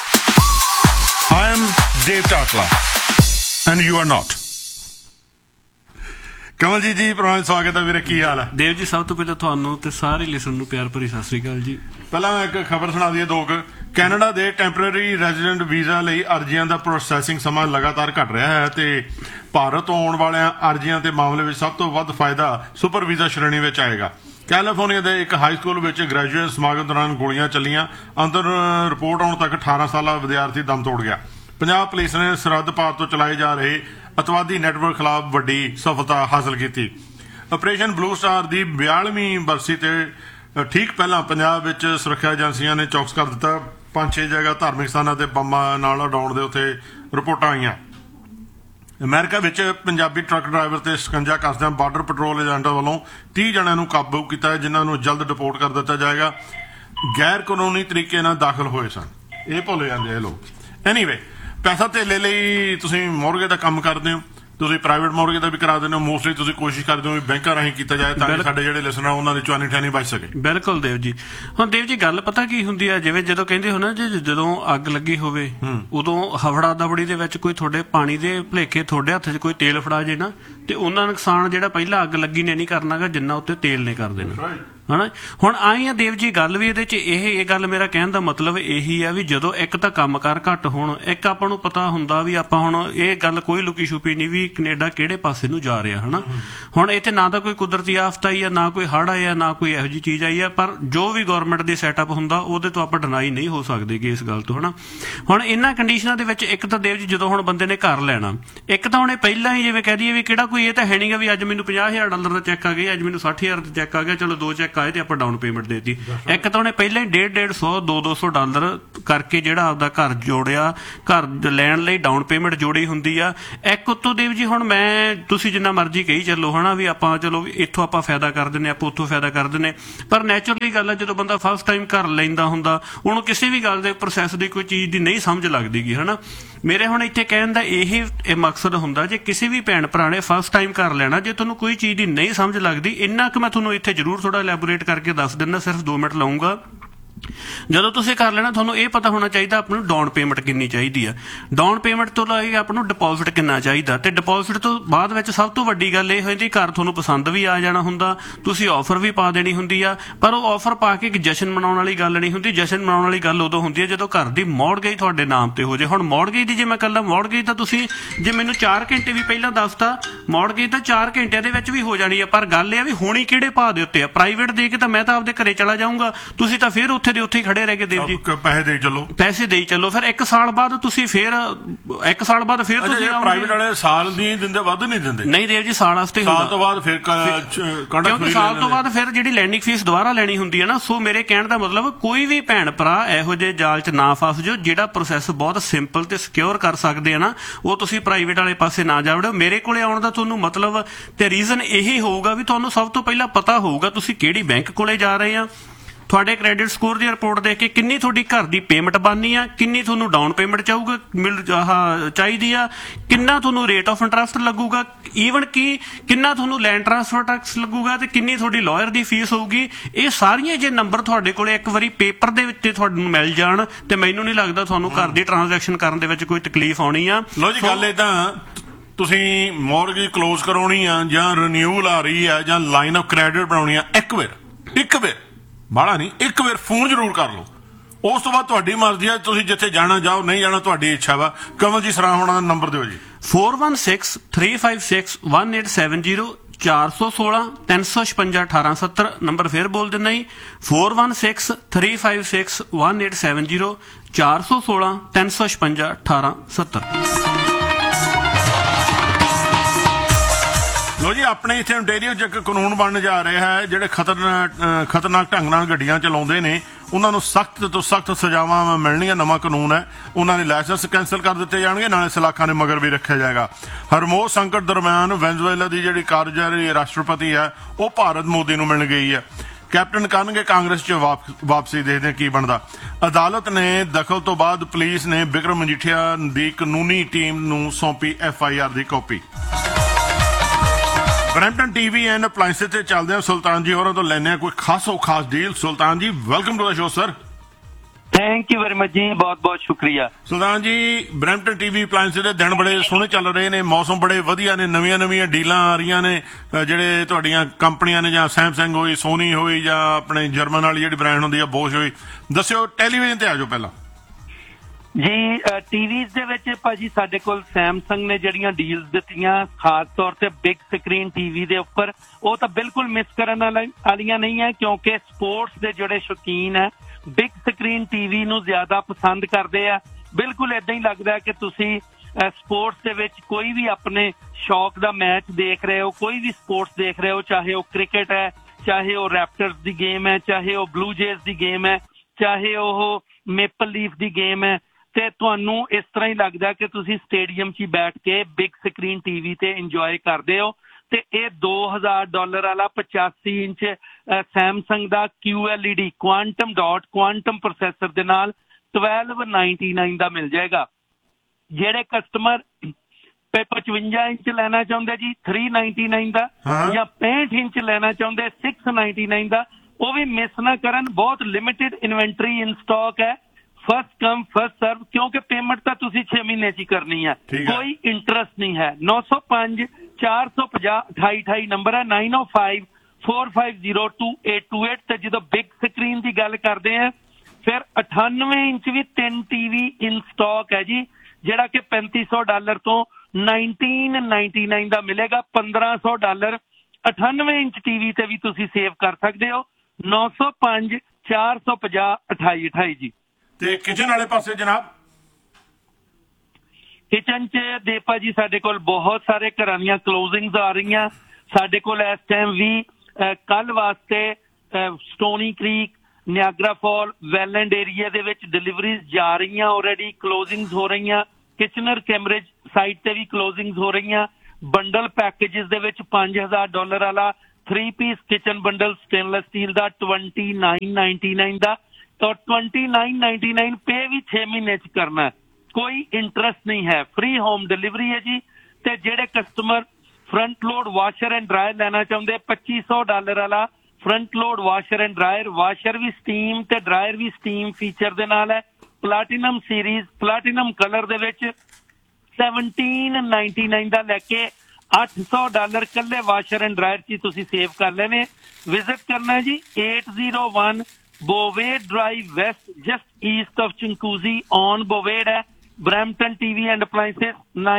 I am Dave Tatla and you are not। Kamaljit ਜੀ ਪ੍ਰੋਗਰਾਮ ਸਵਾਗਤ ਹੈ ਵੀਰੇ, ਕੀ ਹਾਲ ਹੈ? ਦੇਵ ਜੀ ਸਭ ਤੋਂ ਪਹਿਲਾਂ ਤੁਹਾਨੂੰ ਤੇ ਸਾਰੇ ਲਿਸਨ ਨੂੰ ਪਿਆਰ ਭਰੀ ਸਤਿ ਸ੍ਰੀ ਅਕਾਲ ਜੀ। ਪਹਿਲਾਂ ਇੱਕ ਖਬਰ ਸੁਣਾ ਦਈਏ ਦੋ ਕੁ। ਕੈਨੇਡਾ ਦੇ ਟੈਂਪਰੇਰੀ ਰੈਜ਼ੀਡੈਂਟ ਵੀਜ਼ਾ ਲਈ ਅਰਜ਼ੀਆਂ ਦਾ ਪ੍ਰੋਸੈਸਿੰਗ ਸਮਾਂ ਲਗਾਤਾਰ ਘਟ ਰਿਹਾ ਹੈ ਤੇ ਭਾਰਤ ਤੋਂ ਆਉਣ ਵਾਲਿਆਂ ਅਰਜ਼ੀਆਂ ਦੇ ਮਾਮਲੇ ਵਿੱਚ ਸਭ ਤੋਂ ਵੱਧ ਫਾਇਦਾ ਸੁਪਰ ਵੀਜ਼ਾ ਸ਼੍ਰੇਣੀ ਵਿੱਚ ਆਏਗਾ। ਕੈਲੀਫੋਰਨੀਆ ਦੇ ਇੱਕ ਹਾਈ ਸਕੂਲ ਵਿੱਚ ਗ੍ਰੈਜੂਏਟ ਸਮਾਗਮ ਦੌਰਾਨ ਗੋਲੀਆਂ ਚੱਲੀਆਂ। ਅੰਦਰ ਰਿਪੋਰਟ ਆਉਣ ਤੱਕ 18 ਸਾਲਾ ਵਿਦਿਆਰਥੀ ਦਮ ਤੋੜ ਗਿਆ। ਪੰਜਾਬ ਪੁਲਿਸ ਨੇ ਸਰਹੱਦ ਪਾਰ ਤੋਂ ਚਲਾਏ ਜਾ ਰਹੇ ਅਤਵਾਦੀ ਨੈਟਵਰਕ ਖਿਲਾਫ ਵੱਡੀ ਸਫਲਤਾ ਹਾਸਲ ਕੀਤੀ। ਆਪਰੇਸ਼ਨ ਬਲੂ ਸਟਾਰ ਦੀ 42ਵੀਂ ਬਰਸੀ ਤੇ ਠੀਕ ਪਹਿਲਾਂ ਪੰਜਾਬ ਵਿੱਚ ਸੁਰੱਖਿਆ ਏਜੰਸੀਆਂ ਨੇ ਚੌਕਸ ਕਰ ਦਿੱਤਾ। 5-6 ਜਗ੍ਹਾ ਧਾਰਮਿਕ ਸਥਾਨਾਂ ਤੇ ਬੰਬਾਂ ਨਾਲ ਉਡਾਉਣ ਦੇ ਉੱਥੇ ਰਿਪੋਰਟਾਂ ਆਈਆਂ। ਅਮਰੀਕਾ ਵਿੱਚ ਪੰਜਾਬੀ ਟਰੱਕ ਡਰਾਈਵਰ ਤੇ ਸਕੰਜਾ ਕੱਸਦਿਆਂ ਬਾਰਡਰ ਪੈਟਰੋਲ ਏਜੰਟਾਂ ਵੱਲੋਂ 30 ਜਣਿਆਂ ਨੂੰ ਕਾਬੂ ਕੀਤਾ ਹੈ, ਜਿਨ੍ਹਾਂ ਨੂੰ ਜਲਦ ਡਿਪੋਰਟ ਕਰ ਦਿੱਤਾ ਜਾਏਗਾ। ਗੈਰ ਕਾਨੂੰਨੀ ਤਰੀਕੇ ਨਾਲ ਦਾਖਲ ਹੋਏ ਸਨ। ਇਹ ਭੁੱਲ ਜਾਂਦੇ ਆ ਲੋਕ। ਐਨੀਵੇ, ਪੈਸਾ ਧੇਲੇ ਲਈ ਤੁਸੀਂ ਮੋਰਗੇ ਦਾ ਕੰਮ ਕਰਦੇ ਹੋ, ਤੁਸੀਂ ਪ੍ਰਾਈਵੇਟ ਮੋਰਗੇ ਦਾ ਵੀ ਕਰਾ ਦਿੰਦੇ ਹੋ। ਮੋਸਟਲੀ ਤੁਸੀਂ ਕੋਸ਼ਿਸ਼ ਕਰਦੇ ਹੋ ਵੀ ਬੈਂਕਾਂ ਰਾਹੀਂ ਕੀਤਾ ਜਾਏ ਤਾਂ ਕਿ ਸਾਡੇ ਜਿਹੜੇ ਲਿਸਨਰ ਉਹਨਾਂ ਦੀ ਚੁਆਨੀ ਠਾਨੀ ਬਚ ਸਕੇ। ਬਿਲਕੁਲ ਦੇਵ ਜੀ। ਹੁਣ ਦੇਵ ਜੀ ਗੱਲ ਪਤਾ ਕੀ ਹੁੰਦੀ ਆ, ਜਿਵੇਂ ਜਦੋਂ ਕਹਿੰਦੇ ਹੋ ਨਾ ਜੀ, ਜਦੋਂ ਅੱਗ ਲੱਗੀ ਹੋਵੇ ਉਦੋਂ ਹਫੜਾ ਦਬੜੀ ਦੇ ਵਿੱਚ ਕੋਈ ਤੁਹਾਡੇ ਪਾਣੀ ਦੇ ਭੁਲੇਖੇ ਤੁਹਾਡੇ ਹੱਥ 'ਚ ਕੋਈ ਤੇਲ ਫੜਾ ਜੇ ਨਾ, ਤੇ ਉਹਨਾਂ ਨੁਕਸਾਨ ਜਿਹੜਾ ਪਹਿਲਾਂ ਅੱਗ ਲੱਗੀ ਨੇ ਨਹੀਂ ਕਰਨਾਗਾ ਜਿੰਨਾ ਉੱਤੇ ਤੇਲ ਨੇ ਕਰ ਦੇਣਾ, ਹਨਾ। ਹੁਣ ਆਈ ਆ ਦੇਵ ਜੀ ਗੱਲ ਵੀ ਇਹਦੇ 'ਚ ਇਹ ਗੱਲ ਮੇਰਾ ਕਹਿਣ ਦਾ ਮਤਲਬ ਇਹੀ ਆ ਵੀ ਜਦੋਂ ਇੱਕ ਤਾਂ ਕੰਮਕਾਰ ਘੱਟ ਹੋਣ, ਇੱਕ ਆਪਾਂ ਨੂੰ ਪਤਾ ਹੁੰਦਾ ਵੀ ਆਪਾਂ ਹੁਣ ਇਹ ਗੱਲ ਕੋਈ ਲੁਕੀ ਛੁਪੀ ਨਹੀਂ ਵੀ ਕੈਨੇਡਾ ਕਿਹੜੇ ਪਾਸੇ ਨੂੰ ਜਾ ਰਿਹਾ, ਹਨਾ। ਹੁਣ ਇੱਥੇ ਨਾ ਤਾਂ ਕੋਈ ਕੁਦਰਤੀ ਆਫਤ ਆਈ ਆ, ਨਾ ਕੋਈ ਹੜ੍ਹ ਆਇਆ, ਨਾ ਕੋਈ ਇਹੋ ਜਿਹੀ ਚੀਜ਼ ਆਈ ਆ, ਪਰ ਜੋ ਵੀ ਗੌਰਮੈਂਟ ਦੇ ਸੈਟਅਪ ਹੁੰਦਾ ਉਹਦੇ ਤੋਂ ਆਪਾਂ ਡਿਨਾਈ ਨਹੀਂ ਹੋ ਸਕਦੇ ਕਿ ਇਸ ਗੱਲ ਤੋਂ, ਹਨਾ। ਹੁਣ ਇਹਨਾਂ ਕੰਡੀਸ਼ਨਾਂ ਦੇ ਵਿੱਚ ਇੱਕ ਤਾਂ ਦੇਵ ਜੀ ਜਦੋਂ ਹੁਣ ਬੰਦੇ ਨੇ ਘਰ ਲੈਣਾ, ਇੱਕ ਤਾਂ ਉਹਨੇ ਪਹਿਲਾਂ ਹੀ ਜਿਵੇਂ ਕਹਿ ਦਈਏ ਵੀ ਕਿਹੜਾ ਕੋਈ ਇਹ ਤਾਂ ਹੈ ਨਹੀਂਗਾ ਵੀ ਅੱਜ ਮੈਨੂੰ $50,000 ਦਾ ਚੈੱਕ ਆ ਗਿਆ, ਅੱਜ ਮੈਨੂੰ $60,000 ਦਾ ਚੈੱਕ ਆ ਗਿਆ, ਚਲੋ 2 ਚੈੱਕ ਆਏ ਤੇ ਆਪਾਂ ਡਾਊਨ ਪੇਮੈਂਟ ਦੇਤੀ। ਇੱਕ ਤਾਂ ਉਹਨੇ ਪਹਿਲਾਂ ਹੀ $150-200 ਕਰਕੇ ਜਿਹੜਾ ਆਪਦਾ ਘਰ ਜੋੜਿਆ, ਘਰ ਲੈਣ ਲਈ ਡਾਊਨ ਪੇਮੈਂਟ ਜੋੜੀ ਹੁੰਦੀ ਆ। ਇੱਕ ਉੱਤੋਂ ਦੇਵ ਜੀ ਹੁਣ ਤੁਸੀਂ ਜਿੰਨਾ ਮਰਜ਼ੀ ਕਹੀ ਚੱਲੋ, ਹਨਾ, ਵੀ ਆਪਾਂ ਚਲੋ ਇੱਥੋਂ ਆਪਾਂ ਫਾਇਦਾ ਕਰ ਦਿੰਦੇ, ਆਪਾਂ ਉੱਥੋਂ ਫਾਇਦਾ ਕਰ ਦਿੰਦੇ, ਪਰ ਨੈਚੁਰਲੀ ਗੱਲ ਆ ਜਦੋਂ ਬੰਦਾ ਫਸਟ ਟਾਈਮ ਘਰ ਲੈਂਦਾ ਹੁੰਦਾ ਉਹਨੂੰ ਕਿਸੇ ਵੀ ਗੱਲ ਦੇ ਪ੍ਰੋਸੈਸ ਦੀ ਕੋਈ ਚੀਜ਼ ਦੀ ਨਹੀਂ ਸਮਝ ਲੱਗਦੀਗੀ, ਹਨਾ। ਮੇਰੇ ਹੁਣ ਇੱਥੇ ਕਹਿਣ ਦਾ ਇਹ ਮਕਸਦ ਹੁੰਦਾ, ਜੇ ਕਿਸੇ ਵੀ ਭੈਣ ਭਰਾ ਨੇ ਫਸਟ ਟਾਈਮ ਘਰ ਲੈਣਾ, ਜੇ ਤੁਹਾਨੂੰ ਕੋਈ ਚੀਜ਼ ਦੀ ਨਹੀਂ ਸਮਝ ਲੱਗਦੀ, ਇੰਨਾ ਕੁ ਮੈਂ ਤੁਹਾਨੂੰ ਇੱਥੇ ਜ਼ਰੂਰ ਥੋੜਾ ਇਲੈਬੋਰੇਟ ਕਰਕੇ ਦੱਸ ਦਿੰਦਾ, ਸਿਰਫ 2 ਮਿੰਟ ਲਾਊਂਗਾ। ਜਦੋਂ ਤੁਸੀਂ ਕਰ ਲੈਣਾ ਤੁਹਾਨੂੰ ਇਹ ਪਤਾ ਹੋਣਾ ਚਾਹੀਦਾ ਆਪਾਂ ਨੂੰ ਡਾਊਨ ਪੇਮੈਂਟ ਕਿੰਨੀ ਚਾਹੀਦੀ ਆ, ਡਾਊਨ ਪੇਮੈਂਟ ਤੋਂ ਲੈ ਕੇ ਆਪਾਂ ਨੂੰ ਡਿਪੋਜ਼ਿਟ ਕਿੰਨਾ ਚਾਹੀਦਾ, ਤੇ ਡਿਪੋਜ਼ਿਟ ਤੋਂ ਬਾਅਦ ਵਿੱਚ ਸਭ ਤੋਂ ਵੱਡੀ ਗੱਲ ਇਹ ਹੁੰਦੀ ਘਰ ਤੁਹਾਨੂੰ ਪਸੰਦ ਵੀ ਆ ਜਾਣਾ ਹੁੰਦਾ, ਤੁਸੀਂ ਆਫਰ ਵੀ ਪਾ ਦੇਣੀ ਹੁੰਦੀ ਆ, ਪਰ ਉਹ ਆਫਰ ਪਾ ਕੇ ਇੱਕ ਜਸ਼ਨ ਮਨਾਉਣ ਵਾਲੀ ਗੱਲ ਨਹੀਂ ਹੁੰਦੀ। ਜਸ਼ਨ ਮਨਾਉਣ ਵਾਲੀ ਗੱਲ ਉਦੋਂ ਹੁੰਦੀ ਹੈ ਜਦੋਂ ਘਰ ਦੀ ਮੌੜਗੇਜ ਤੁਹਾਡੇ ਨਾਮ ਤੇ ਹੋ ਜੇ। ਹੁਣ ਮੌੜਗੇਜ ਦੀ ਜੇ ਮੈਂ ਕੱਲਾ ਮੌੜਗੇਜ ਤਾਂ ਤੁਸੀਂ ਜੇ ਮੈਨੂੰ 4 ਘੰਟੇ ਵੀ ਪਹਿਲਾਂ ਦੱਸਤਾ, ਮੌੜਗੇਜ ਤਾਂ 4 ਘੰਟਿਆਂ ਦੇ ਵਿੱਚ ਵੀ ਹੋ ਜਾਣੀ ਆ, ਪਰ ਗੱਲ ਇਹ ਆ ਵੀ ਹੋਣੀ ਕਿਹੜੇ ਭਾਅ ਦੇ ਉੱਤੇ ਆ। ਪ੍ਰਾਈਵੇਟ ਦੇ ਕੇ ਤਾਂ ਮੈਂ ਤਾਂ ਆਪਦੇ ਘਰੇ ਚਲਾ ਜਾਊਂਗਾ, ਤੁਸੀਂ ਤਾਂ ਫਿਰ ਉੱਥੇ ਦੇ ਉੱਥੇ ਹੀ ਖੜੇ ਰਹਿ ਕੇ ਦੇਵ ਜੀ ਪੈਸੇ ਦੇਈ ਚੱਲੋ। ਫਿਰ 1 ਸਾਲ ਬਾਅਦ ਤੁਸੀਂ ਫਿਰ 1 ਸਾਲ ਬਾਅਦ ਫਿਰ ਤੁਸੀਂ ਪ੍ਰਾਈਵੇਟ ਵਾਲੇ ਸਾਲ ਦੀ ਦਿੰਦੇ, ਵੱਧ ਨਹੀਂ ਦਿੰਦੇ। ਨਹੀਂ ਦੇਵ ਜੀ, ਸਾਲ ਵਾਸਤੇ ਸਾਲ ਤੋਂ ਬਾਅਦ ਫਿਰ ਕਿਉਂਕਿ ਸਾਲ ਤੋਂ ਬਾਅਦ ਫਿਰ ਜਿਹੜੀ ਲੈਂਡਿੰਗ ਫੀਸ ਦੁਬਾਰਾ ਲੈਣੀ ਹੁੰਦੀ ਹੈ ਨਾ। ਸੋ ਮੇਰੇ ਕਹਿਣ ਦਾ ਮਤਲਬ ਕੋਈ ਵੀ ਭੈਣ ਭਰਾ ਇਹੋ ਜਿਹੇ ਜਾਲ 'ਚ ਨਾ ਫਸ ਜਾਓ। ਜਿਹੜਾ ਪ੍ਰੋਸੈਸ ਬਹੁਤ ਸਿੰਪਲ ਤੇ ਸਿਕਿਉਰ ਕਰ ਸਕਦੇ ਆ ਨਾ, ਉਹ ਤੁਸੀਂ ਪ੍ਰਾਈਵੇਟ ਵਾਲੇ ਪਾਸੇ ਨਾ ਜਾ ਵੜੋ। ਮੇਰੇ ਕੋਲੇ ਆਉਣ ਦਾ ਤੁਹਾਨੂੰ ਮਤਲਬ ਤੇ ਰੀਜ਼ਨ ਇਹੀ ਹੋਊਗਾ ਵੀ ਤੁਹਾਨੂੰ ਸਭ ਤੋਂ ਪਹਿਲਾਂ ਪਤਾ ਹੋਊਗਾ ਤੁਸੀਂ ਕਿਹੜੀ ਬੈਂਕ ਕੋਲੇ ਜਾ ਰਹੇ ਆ, ਤੁਹਾਡੇ ਕ੍ਰੈਡਿਟ ਸਕੋਰ ਦੀ ਰਿਪੋਰਟ ਦੇਖ ਕੇ ਕਿੰਨੀ ਤੁਹਾਡੀ ਘਰ ਦੀ ਪੇਮੈਂਟ ਬਣਨੀ ਆ, ਕਿੰਨੀ ਤੁਹਾਨੂੰ ਡਾਊਨ ਪੇਮੈਂਟ ਚਾਹੀਦੀ ਆ, ਕਿੰਨਾ ਤੁਹਾਨੂੰ ਰੇਟ ਆਫ ਇੰਟਰਸਟ ਲੱਗੂਗਾ, ਈਵਨ ਕਿ ਕਿੰਨਾ ਤੁਹਾਨੂੰ ਲੈਂਡ ਟਰਾਂਸਫਰ ਟੈਕਸ ਲੱਗੂਗਾ, ਤੇ ਕਿੰਨੀ ਤੁਹਾਡੀ ਲਾਇਰ ਦੀ ਫੀਸ ਹੋਊਗੀ। ਇਹ ਸਾਰੀਆਂ ਜੇ ਨੰਬਰ ਤੁਹਾਡੇ ਕੋਲੇ ਇੱਕ ਵਾਰੀ ਪੇਪਰ ਦੇ ਵਿੱਚ ਤੁਹਾਨੂੰ ਮਿਲ ਜਾਣ ਤੇ ਮੈਨੂੰ ਨਹੀਂ ਲੱਗਦਾ ਤੁਹਾਨੂੰ ਘਰ ਦੀ ਟ੍ਰਾਂਜੈਕਸ਼ਨ ਕਰਨ ਦੇ ਵਿੱਚ ਕੋਈ ਤਕਲੀਫ ਆਉਣੀ ਆ। ਲੋ ਜੀ, ਗੱਲ ਇਹ ਤਾਂ ਤੁਸੀਂ ਮੌਰਗੇਜ ਕਲੋਜ਼ ਕਰਾਉਣੀ ਆ ਜਾਂ ਰੀਨਿਊਅਲ ਆ ਰਹੀ ਆ ਜਾਂ ਲਾਈਨ ਆਫ ਕ੍ਰੈਡਿਟ ਬਣਾਉਣੀ ਆ, ਇੱਕ ਵਾਰ ਬਾਹਲਾ ਨਹੀਂ, ਇੱਕ ਵਾਰ ਫੋਨ ਜ਼ਰੂਰ ਕਰ ਲਓ। ਉਸ ਤੋਂ ਬਾਅਦ ਤੁਹਾਡੀ ਮਰਜ਼ੀ ਆ, ਤੁਸੀਂ ਜਿੱਥੇ ਜਾਣਾ ਜਾਓ, ਨਹੀਂ ਜਾਣਾ ਤੁਹਾਡੀ ਇੱਛਾ ਵਾ। ਕਮਲ ਜੀ ਸਰਾਂ ਹੋਣਾ ਦਾ ਨੰਬਰ ਦਿਓ ਜੀ। 4163561870 416 356 1870 ਨੰਬਰ ਫੇਰ ਬੋਲ ਦਿੰਦਾ ਜੀ, 4163561870 416 356 1870। ਲੋ ਜੀ, ਆਪਣੇ ਇੱਥੇ ontario 'ਚ ਇੱਕ ਕਾਨੂੰਨ ਬਣਨ ਜਾ ਰਿਹਾ ਹੈ। ਜਿਹੜੇ ਖਤਰਨਾਕ ਢੰਗ ਨਾਲ ਗੱਡੀਆਂ ਚਲਾਉਂਦੇ ਨੇ ਉਹਨਾਂ ਨੂੰ ਸਖਤ ਤੋਂ ਸਖਤ ਸਜ਼ਾਵਾਂ ਮਿਲਣੀਆਂ। ਨਵਾਂ ਕਾਨੂੰਨ ਹੈ, ਉਹਨਾਂ ਦੇ ਲਾਇਸੈਂਸ ਕੈਂਸਲ ਕਰ ਦਿੱਤੇ ਜਾਣਗੇ, ਨਾਲੇ ਸਲਾਖਾਂ ਦੇ ਮਗਰ ਵੀ ਰੱਖਿਆ ਜਾਏਗਾ। ਹਰਮੋਜ਼ ਸੰਕਟ ਦਰਮਿਆਨ ਵੈਨਜ਼ੂਏਲਾ ਦੀ ਜਿਹੜੀ ਕਾਰਜਕਾਰੀ ਰਾਸ਼ਟਰਪਤੀ ਹੈ ਉਹ ਭਾਰਤ ਮੋਦੀ ਨੂੰ ਮਿਲਣ ਗਈ ਹੈ। ਕੈਪਟਨ ਕਰਨਗੇ ਕਾਂਗਰਸ 'ਚ ਵਾਪਸੀ, ਦੇਖਦੇ ਕੀ ਬਣਦਾ। ਅਦਾਲਤ ਨੇ ਦਖਲ ਤੋਂ ਬਾਅਦ ਪੁਲਿਸ ਨੇ ਬਿਕਰਮ ਮਜੀਠੀਆ ਦੀ ਕਾਨੂੰਨੀ ਟੀਮ ਨੂੰ ਸੌਂਪੀ FIR the copy. Brampton TV and ਅਪਲਾਈਂਸਿਸ ਤੇ ਚੱਲਦੇ ਆ। ਸੁਲਤਾਨ ਜੀ ਹੋਰਾਂ ਤੋਂ ਲੈਣੇ ਆ ਕੋਈ ਖਾਸ ਡੀਲ। ਸੁਲਤਾਨ ਜੀ, welcome to the show sir. Thank you very much ਜੀ, ਬਹੁਤ ਬਹੁਤ ਸ਼ੁਕਰੀਆ। ਸੁਲਤਾਨ ਜੀ, ਬਰੈਂਪਟਨ TV ਅਪਲਾਈਂਸਿਸ ਦੇ ਦਿਨ ਬੜੇ ਸੋਹਣੇ ਚੱਲ ਰਹੇ ਨੇ, ਮੌਸਮ ਬੜੇ ਵਧੀਆ ਨੇ, ਨਵੀਆਂ ਡੀਲਾਂ ਆ ਰਹੀਆਂ ਨੇ। ਜਿਹੜੇ ਤੁਹਾਡੀਆਂ ਕੰਪਨੀਆਂ ਨੇ, ਜਾਂ ਸੈਮਸੰਗ ਹੋਈ, ਸੋਨੀ ਹੋਈ, ਜਾਂ ਆਪਣੇ ਜਰਮਨ ਵਾਲੀ ਜਿਹੜੀ ਬ੍ਰਾਂਡ ਹੁੰਦੀ ਆ ਬੋਸ਼ ਹੋਈ, ਦੱਸਿਓ। ਟੈਲੀਵਿਜ਼ਨ ਤੇ ਆ ਜਾਓ ਪਹਿਲਾਂ ਜੀ। ਟੀਵੀਜ਼ ਦੇ ਵਿੱਚ ਭਾਜੀ ਸਾਡੇ ਕੋਲ ਸੈਮਸੰਗ ਨੇ ਜਿਹੜੀਆਂ ਡੀਲਸ ਦਿੱਤੀਆਂ, ਖਾਸ ਤੌਰ ਤੇ ਬਿਗ ਸਕਰੀਨ ਟੀਵੀ ਦੇ ਉੱਪਰ, ਉਹ ਤਾਂ ਬਿਲਕੁਲ ਮਿਸ ਕਰਨ ਵਾਲੀਆਂ ਨਹੀਂ ਹੈ, ਕਿਉਂਕਿ ਸਪੋਰਟਸ ਦੇ ਜਿਹੜੇ ਸ਼ੌਕੀਨ ਹੈ ਬਿਗ ਸਕਰੀਨ ਟੀਵੀ ਨੂੰ ਜ਼ਿਆਦਾ ਪਸੰਦ ਕਰਦੇ ਆ। ਬਿਲਕੁਲ ਏਦਾਂ ਹੀ ਲੱਗਦਾ ਕਿ ਤੁਸੀਂ ਸਪੋਰਟਸ ਦੇ ਵਿੱਚ ਕੋਈ ਵੀ ਆਪਣੇ ਸ਼ੌਕ ਦਾ ਮੈਚ ਦੇਖ ਰਹੇ ਹੋ, ਕੋਈ ਵੀ ਸਪੋਰਟਸ ਦੇਖ ਰਹੇ ਹੋ, ਚਾਹੇ ਉਹ ਕ੍ਰਿਕਟ ਹੈ, ਚਾਹੇ ਉਹ ਰੈਪਟਰਸ ਦੀ ਗੇਮ ਹੈ, ਚਾਹੇ ਉਹ ਬਲੂ ਜੇਜ਼ ਦੀ ਗੇਮ ਹੈ, ਚਾਹੇ ਉਹ ਮੇਪਲ ਲੀਫ ਦੀ ਗੇਮ ਹੈ, ਤੇ ਤੁਹਾਨੂੰ ਇਸ ਤਰ੍ਹਾਂ ਹੀ ਲੱਗਦਾ ਕਿ ਤੁਸੀਂ ਸਟੇਡੀਅਮ 'ਚ ਹੀ ਬੈਠ ਕੇ ਬਿਗ ਸਕਰੀਨ ਟੀਵੀ ਤੇ ਇੰਜੋਏ ਕਰਦੇ ਹੋ। ਤੇ ਇਹ $2000 ਵਾਲਾ 85 ਇੰਚ ਸੈਮਸੰਗ ਦਾ QLED ਕੁਆਂਟਮ ਪ੍ਰੋਸੈਸਰ ਦੇ ਨਾਲ $1299 ਦਾ ਮਿਲ ਜਾਏਗਾ। ਜਿਹੜੇ ਕਸਟਮਰ 55 ਇੰਚ ਲੈਣਾ ਚਾਹੁੰਦੇ ਜੀ $399 ਦਾ, ਜਾਂ 65 ਇੰਚ ਲੈਣਾ ਚਾਹੁੰਦੇ $699 ਦਾ, ਉਹ ਵੀ ਮਿਸ ਨਾ ਕਰਨ। ਬਹੁਤ ਲਿਮਿਟਡ ਇਨਵੈਂਟਰੀ ਇਨ ਸਟਾਕ ਹੈ। ਫਸਟ ਕਮ ਫਸਟ ਸਰਵ, ਕਿਉਂਕਿ ਪੇਮੈਂਟ ਤਾਂ ਤੁਸੀਂ 6 ਮਹੀਨੇ 'ਚ ਹੀ ਕਰਨੀ ਹੈ, ਕੋਈ ਇੰਟਰਸਟ ਨਹੀਂ ਹੈ। 905 450 2828 ਨੰਬਰ ਹੈ, 905 4502828। ਤੇ ਜਦੋਂ ਬਿਗ ਸਕਰੀਨ ਦੀ ਗੱਲ ਕਰਦੇ ਆ, ਫਿਰ 98 ਇੰਚ ਵੀ 3 TV ਇਨ ਸਟਾਕ ਹੈ ਜੀ, ਜਿਹੜਾ ਕਿ $3500 ਤੋਂ $1999 ਦਾ ਮਿਲੇਗਾ। $1500 98 ਇੰਚ TV ਤੇ ਵੀ ਤੁਸੀਂ ਸੇਵ ਕਰ ਸਕਦੇ ਹੋ। 905 450 2828 ਜੀ। ਤੇ ਕਿਚਨ ਵਾਲੇ ਪਾਸੇ ਜਨਾਬ, ਕਿਚਨ 'ਚ ਦੇਪਾ ਜੀ ਸਾਡੇ ਕੋਲ ਬਹੁਤ ਸਾਰੇ ਘਰਾਂ ਦੀਆਂ ਕਲੋਜ਼ਿੰਗਸ ਆ ਰਹੀਆਂ। ਸਾਡੇ ਕੋਲ ਇਸ ਟਾਈਮ ਵੀ ਕੱਲ ਵਾਸਤੇ ਸਟੋਨੀ ਕ੍ਰੀਕ, ਨਿਆਗਰਾ ਫਾਲ, ਵੈਲੈਂਡ ਏਰੀਆ ਦੇ ਵਿੱਚ ਡਿਲੀਵਰੀਜ਼ ਜਾ ਰਹੀਆਂ, ਆਲਰੇਡੀ ਕਲੋਜ਼ਿੰਗਸ ਹੋ ਰਹੀਆਂ। ਕਿਚਨਰ ਕੈਮਬਰਿਜ ਸਾਈਟ ਤੇ ਵੀ ਕਲੋਜ਼ਿੰਗਸ ਹੋ ਰਹੀਆਂ। ਬੰਡਲ ਪੈਕੇजेस ਦੇ ਵਿੱਚ $5000 ਵਾਲਾ 3 piece kitchen bundle stainless steel ਦਾ $2999 ਦਾ, ਤਾਂ $2999 ਪੇ ਵੀ 6 ਮਹੀਨੇ 'ਚ ਕਰਨਾ, ਕੋਈ ਇੰਟਰਸਟ ਨਹੀਂ ਹੈ, ਫ੍ਰੀ ਹੋਮ ਡਿਲੀਵਰੀ ਹੈ ਜੀ। ਤੇ ਜਿਹੜੇ customer front load washer and dryer ਲੈਣਾ ਚਾਹੁੰਦੇ $2500 ਵਾਲਾ front load washer and dryer, washer we steam ਤੇ ਡਰਾਇਰ ਵੀ ਸਟੀਮ ਫੀਚਰ ਦੇ ਨਾਲ ਹੈ। ਪਲੈਟੀਨਮ ਸੀਰੀਜ਼, ਪਲੈਟੀਨਮ ਕਲਰ ਦੇ ਵਿੱਚ 1799 ਦਾ ਲੈ ਕੇ $800 ਕੱਲੇ ਵਾਸ਼ਰ ਐਂਡ ਡਰਾਇਰ 'ਚ ਤੁਸੀਂ ਸੇਵ ਕਰ ਲੈਣੇ। ਵਿਜ਼ਿਟ ਕਰਨਾ ਜੀ 801 ਬੋਵੇਡ drive West, just East of ਚੰਕੂਜ਼ੀ on ਬੋਵੇਡ ਹੈ। ਬਰੈਂਪਟਨ ਟੀਵੀ ਐਂਡ ਅਪਲਾਈਂਸਿਸ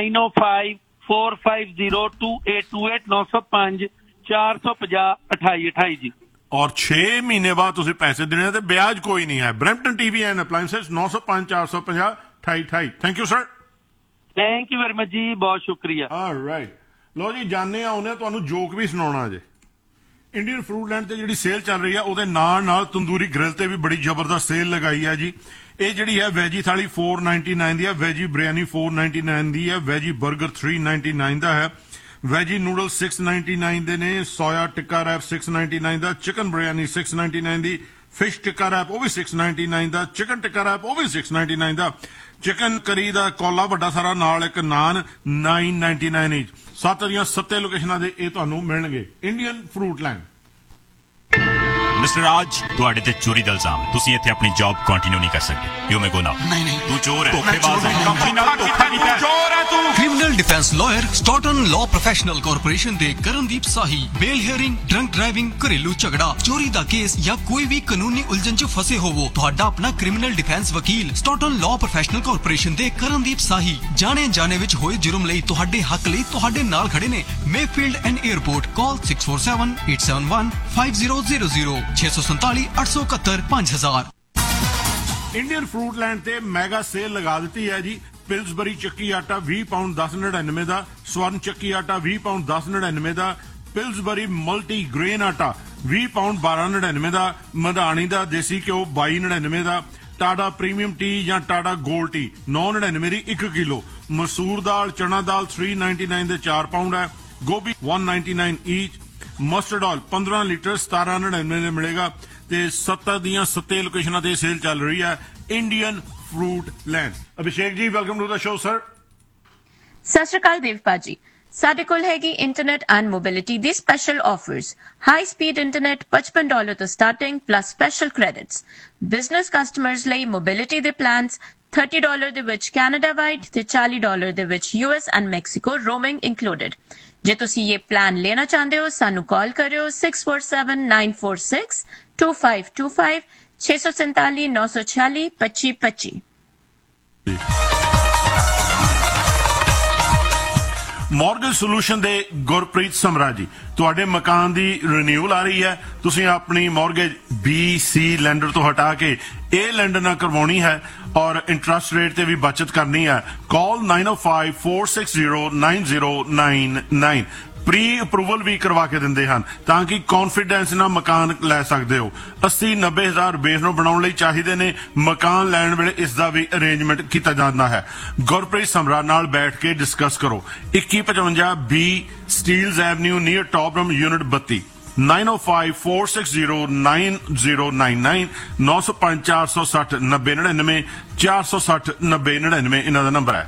905-450-2828 905 450 2828 ਜੀ। ਔਰ 6 ਮਹੀਨੇ ਬਾਅਦ ਤੁਸੀਂ ਪੈਸੇ ਦੇਣੇ ਤੇ ਵਿਆਜ ਕੋਈ ਨਹੀਂ ਹੈ। Brampton TV and ਅਪਲਾਈਂਸਿਸ 905 450 2828। Thank you sir. Thank you very much ਜੀ, ਬਹੁਤ ਸ਼ੁਕਰੀਆ। ਆਲਰਾਈਟ, ਲੋ ਜੀ ਜਾਣੇ ਆਉਨੇ ਤੁਹਾਨੂੰ ਜੋਕ ਵੀ ਸੁਣਾਉਣਾ ਜੇ। ਇੰਡੀਅਨ ਫਰੂਟਲੈਂਡ ਤੇ ਜਿਹੜੀ ਸੇਲ ਚੱਲ ਰਹੀ ਹੈ ਉਹਦੇ ਨਾਲ ਤੰਦੂਰੀ ਗ੍ਰਿਲ ਤੇ ਵੀ ਬੜੀ ਜ਼ਬਰਦਸਤ ਸੇਲ ਲਗਾਈ ਹੈ ਜੀ। ਇਹ ਜਿਹੜੀ ਹੈ ਵੈਜੀ ਥਾਲੀ 499 ਦੀ ਹੈ, ਵੈਜੀ ਬਿਰਿਆਨੀ 499 ਦੀ ਹੈ, ਵੈਜੀ 버ਗਰ 399 ਦਾ ਹੈ, ਵੈਜੀ ਨੂਡਲ 699 ਦੇ ਨੇ, ਸੋਇਆ ਟਿੱਕਾ ਰੈਪ 699 ਦਾ, ਚਿਕਨ ਬਿਰਿਆਨੀ 699 ਦੀ, ਫਿਸ਼ ਟਿੱਕਾ ਰੈਪ ਉਹ ਵੀ 699 ਦਾ, ਚਿਕਨ ਟਿੱਕਾ ਰੈਪ ਉਹ ਵੀ 699 ਦਾ, ਚਿਕਨ ਕਰੀ ਦਾ ਕੋਲਾ ਵੱਡਾ ਸਾਰਾ ਨਾਲ ਇੱਕ ਨਾਨ 999 each। 7 ਦੀਆਂ 7 ਲੋਕੇਸ਼ਨਾਂ ਦੇ ਇਹ ਤੁਹਾਨੂੰ ਮਿਲਣਗੇ। ਇੰਡੀਅਨ ਫਰੂਟਲੈਂਡ। ਮਿਸਟਰ ਰਾਜ, ਤੁਹਾਡੇ ਤੇ ਚੋਰੀ ਦਾ ਇਲਜ਼ਾਮ ਹੈ। ਤੁਸੀਂ ਇੱਥੇ ਆਪਣੀ ਜੌਬ ਕੰਟੀਨਿਊ ਨਹੀਂ ਕਰ ਸਕਦੇ। ਯੂ ਮੇ ਗੋ ਨਾਓ। ਨਹੀਂ ਤੂੰ ਚੋਰ ਹੈ, ਧੋਖੇਬਾਜ਼ ਹੈ, ਕੰਪਨੀ ਨਾਲ ਧੋਖਾ ਕੀਤਾ ਹੈ। ਚੋਰ ਹੈ ਤੂੰ। Criminal defence lawyer ਸਟਾਰਟਨ law professional corporation ਦੇ ਕਰਨਦੀਪ ਸਾਹੀ ਬੇਲ ਹੀਅਰਿੰਗ, ਡਰੰਕ ਡਰਾਈਵਿੰਗ, ਘਰੇਲੂ ਝਗੜਾ, ਚੋਰੀ ਦਾ ਕੇਸ ਜਾਂ ਕੋਈ ਵੀ ਕਾਨੂੰਨੀ ਉਲਝਣ 'ਚ ਫਸੇ ਹੋਵੋ, ਤੁਹਾਡਾ ਆਪਣਾ ਕ੍ਰਿਮੀਨਲ ਡਿਫੈਂਸ ਵਕੀਲ ਸਟਾਰਟਨ ਲਾਅ ਪ੍ਰੋਫੈਸ਼ਨਲ ਕਾਰਪੋਰੇਸ਼ਨ ਦੇ ਕਰਨਦੀਪ ਸਾਹੀ ਜਾਣੇ ਜਾਣੇ ਵਿੱਚ ਹੋਏ ਜੁਰਮ ਲਈ ਤੁਹਾਡੇ ਹੱਕ ਲਈ ਤੁਹਾਡੇ ਨਾਲ ਖੜੇ ਨੇ। Mayfield and airport, call 647-871-5000 647 871 5000। Indian ਫਰੂਟਲੈਂਡ ਤੇ ਮੈਗਾ ਸੇਲ ਲਗਾ ਦਿੱਤੀ ਹੈ ਜੀ। ਪਿਲਸਬਰੀ ਚੱਕੀ ਆਟਾ 20 ਪਾਉਂਡ 10.99 ਦਾ, ਸਵਰਨ ਚੱਕੀ ਆਟਾ 20 ਪਾਉਂਡ 10.99 ਦਾ, ਪਿਲਸਬਰੀ ਮਲਟੀ ਗ੍ਰੇਨ ਆਟਾ 20 ਪਾਉਂਡ 12.99 ਦਾ, ਮਧਾਣੀ ਦਾ ਦੇਸੀ ਘਿਓ 22.99 ਦਾ, ਟਾਟਾ ਪ੍ਰੀਮੀਅਮ ਟੀ ਜਾਂ ਟਾਟਾ ਗੋਲਡ ਟੀ 9.99 ਦੀ 1 ਕਿਲੋ, ਮਸੂਰ ਦਾਲ ਚਨਾ ਦਾਲ 399 ਦੇ 4 ਪਾਉਂਡ ਹੈ, ਗੋਭੀ 199 ਈਚ, ਮਸਟਰਡ ਆਇਲ 15 ਲੀਟਰ 17.99 ਦੇ ਮਿਲੇਗਾ। ਤੇ 7 ਦੀਆਂ 7 ਲੋਕੇਸ਼ਨਾਂ ਤੇ ਸੇਲ ਚੱਲ ਰਹੀ ਹੈ। Indian fruit land. ਅਭਿਸ਼ੇਕ ਜੀ, welcome to the show sir. ਸਤਿ ਸ਼੍ਰੀ ਅਕਾਲ ਦੇਵ ਭਾਜੀ। ਸਾਡੇ ਕੋਲ ਹੈਗੀ internet and mobility the special offers. High speed internet $55 ਤੋਂ starting plus special credits. Business customers ਲਈ ਮੋਬਿਲਿਟੀ ਦੇ ਪਲਾਨਸ $30 ਦੇ ਵਿੱਚ ਕੈਨੇਡਾ ਵਾਈਡ ਤੇ $40 ਦੇ ਵਿੱਚ US and Mexico roaming included. ਜੇ ਤੁਸੀਂ ਇਹ ਪਲਾਨ ਲੈਣਾ ਚਾਹੁੰਦੇ ਹੋ ਸਾਨੂੰ ਕਾਲ ਕਰਿਓ 647-946-2525 647 946 2525। ਮਾਰਗੇਜ ਸੋਲੂਸ਼ਨ ਦੇ ਗੁਰਪ੍ਰੀਤ ਸਮਰਾ ਜੀ, ਤੁਹਾਡੇ ਮਕਾਨ ਦੀ ਰੀਨਿਊਅਲ ਆ ਰਹੀ ਹੈ। ਤੁਸੀਂ ਆਪਣੀ ਮਾਰਗੇਜ BC ਲੈਂਡਰ ਤੋਂ ਹਟਾ ਕੇ ਇਹ ਲੈਂਡਰ ਨਾਲ ਕਰਵਾਉਣੀ ਹੈ ਔਰ ਇੰਟਰਸਟ ਰੇਟ ਤੇ ਵੀ ਬਚਤ ਕਰਨੀ ਹੈ। ਕਾਲ 905-460-9099। ਪ੍ਰੀ ਅਪਰੂਵਲ ਵੀ ਕਰਵਾ ਕੇ ਦਿੰਦੇ ਹਨ ਤਾਂ ਕਿ ਕੌਨਫੀਡੈਂਸ ਨਾਲ ਮਕਾਨ ਲੈ ਸਕਦੇ ਹੋ। 80-90 ਹਜ਼ਾਰ ਬੇਸ ਨੂੰ ਬਣਾਉਣ ਲਈ ਚਾਹੀਦੇ ਨੇ। ਮਕਾਨ ਲੈਣ ਵੇਲੇ ਇਸ ਦਾ ਵੀ ਅਰੇਂਜਮੈਂਟ ਕੀਤਾ ਜਾਂਦਾ ਹੈ। ਗੁਰਪ੍ਰੀਤ ਸਮਰਾ ਨਾਲ ਬੈਠ ਕੇ ਡਿਸਕਸ ਕਰੋ। 2155 B ਸਟੀਲਜ਼ ਐਵਨਿਊ ਨੀਅਰ ਟੌਪਰਮ ਯੂਨਿਟ 32 905-460-9099 905-460-9099 460-9099 ਇਹਨਾਂ ਦਾ ਨੰਬਰ ਹੈ।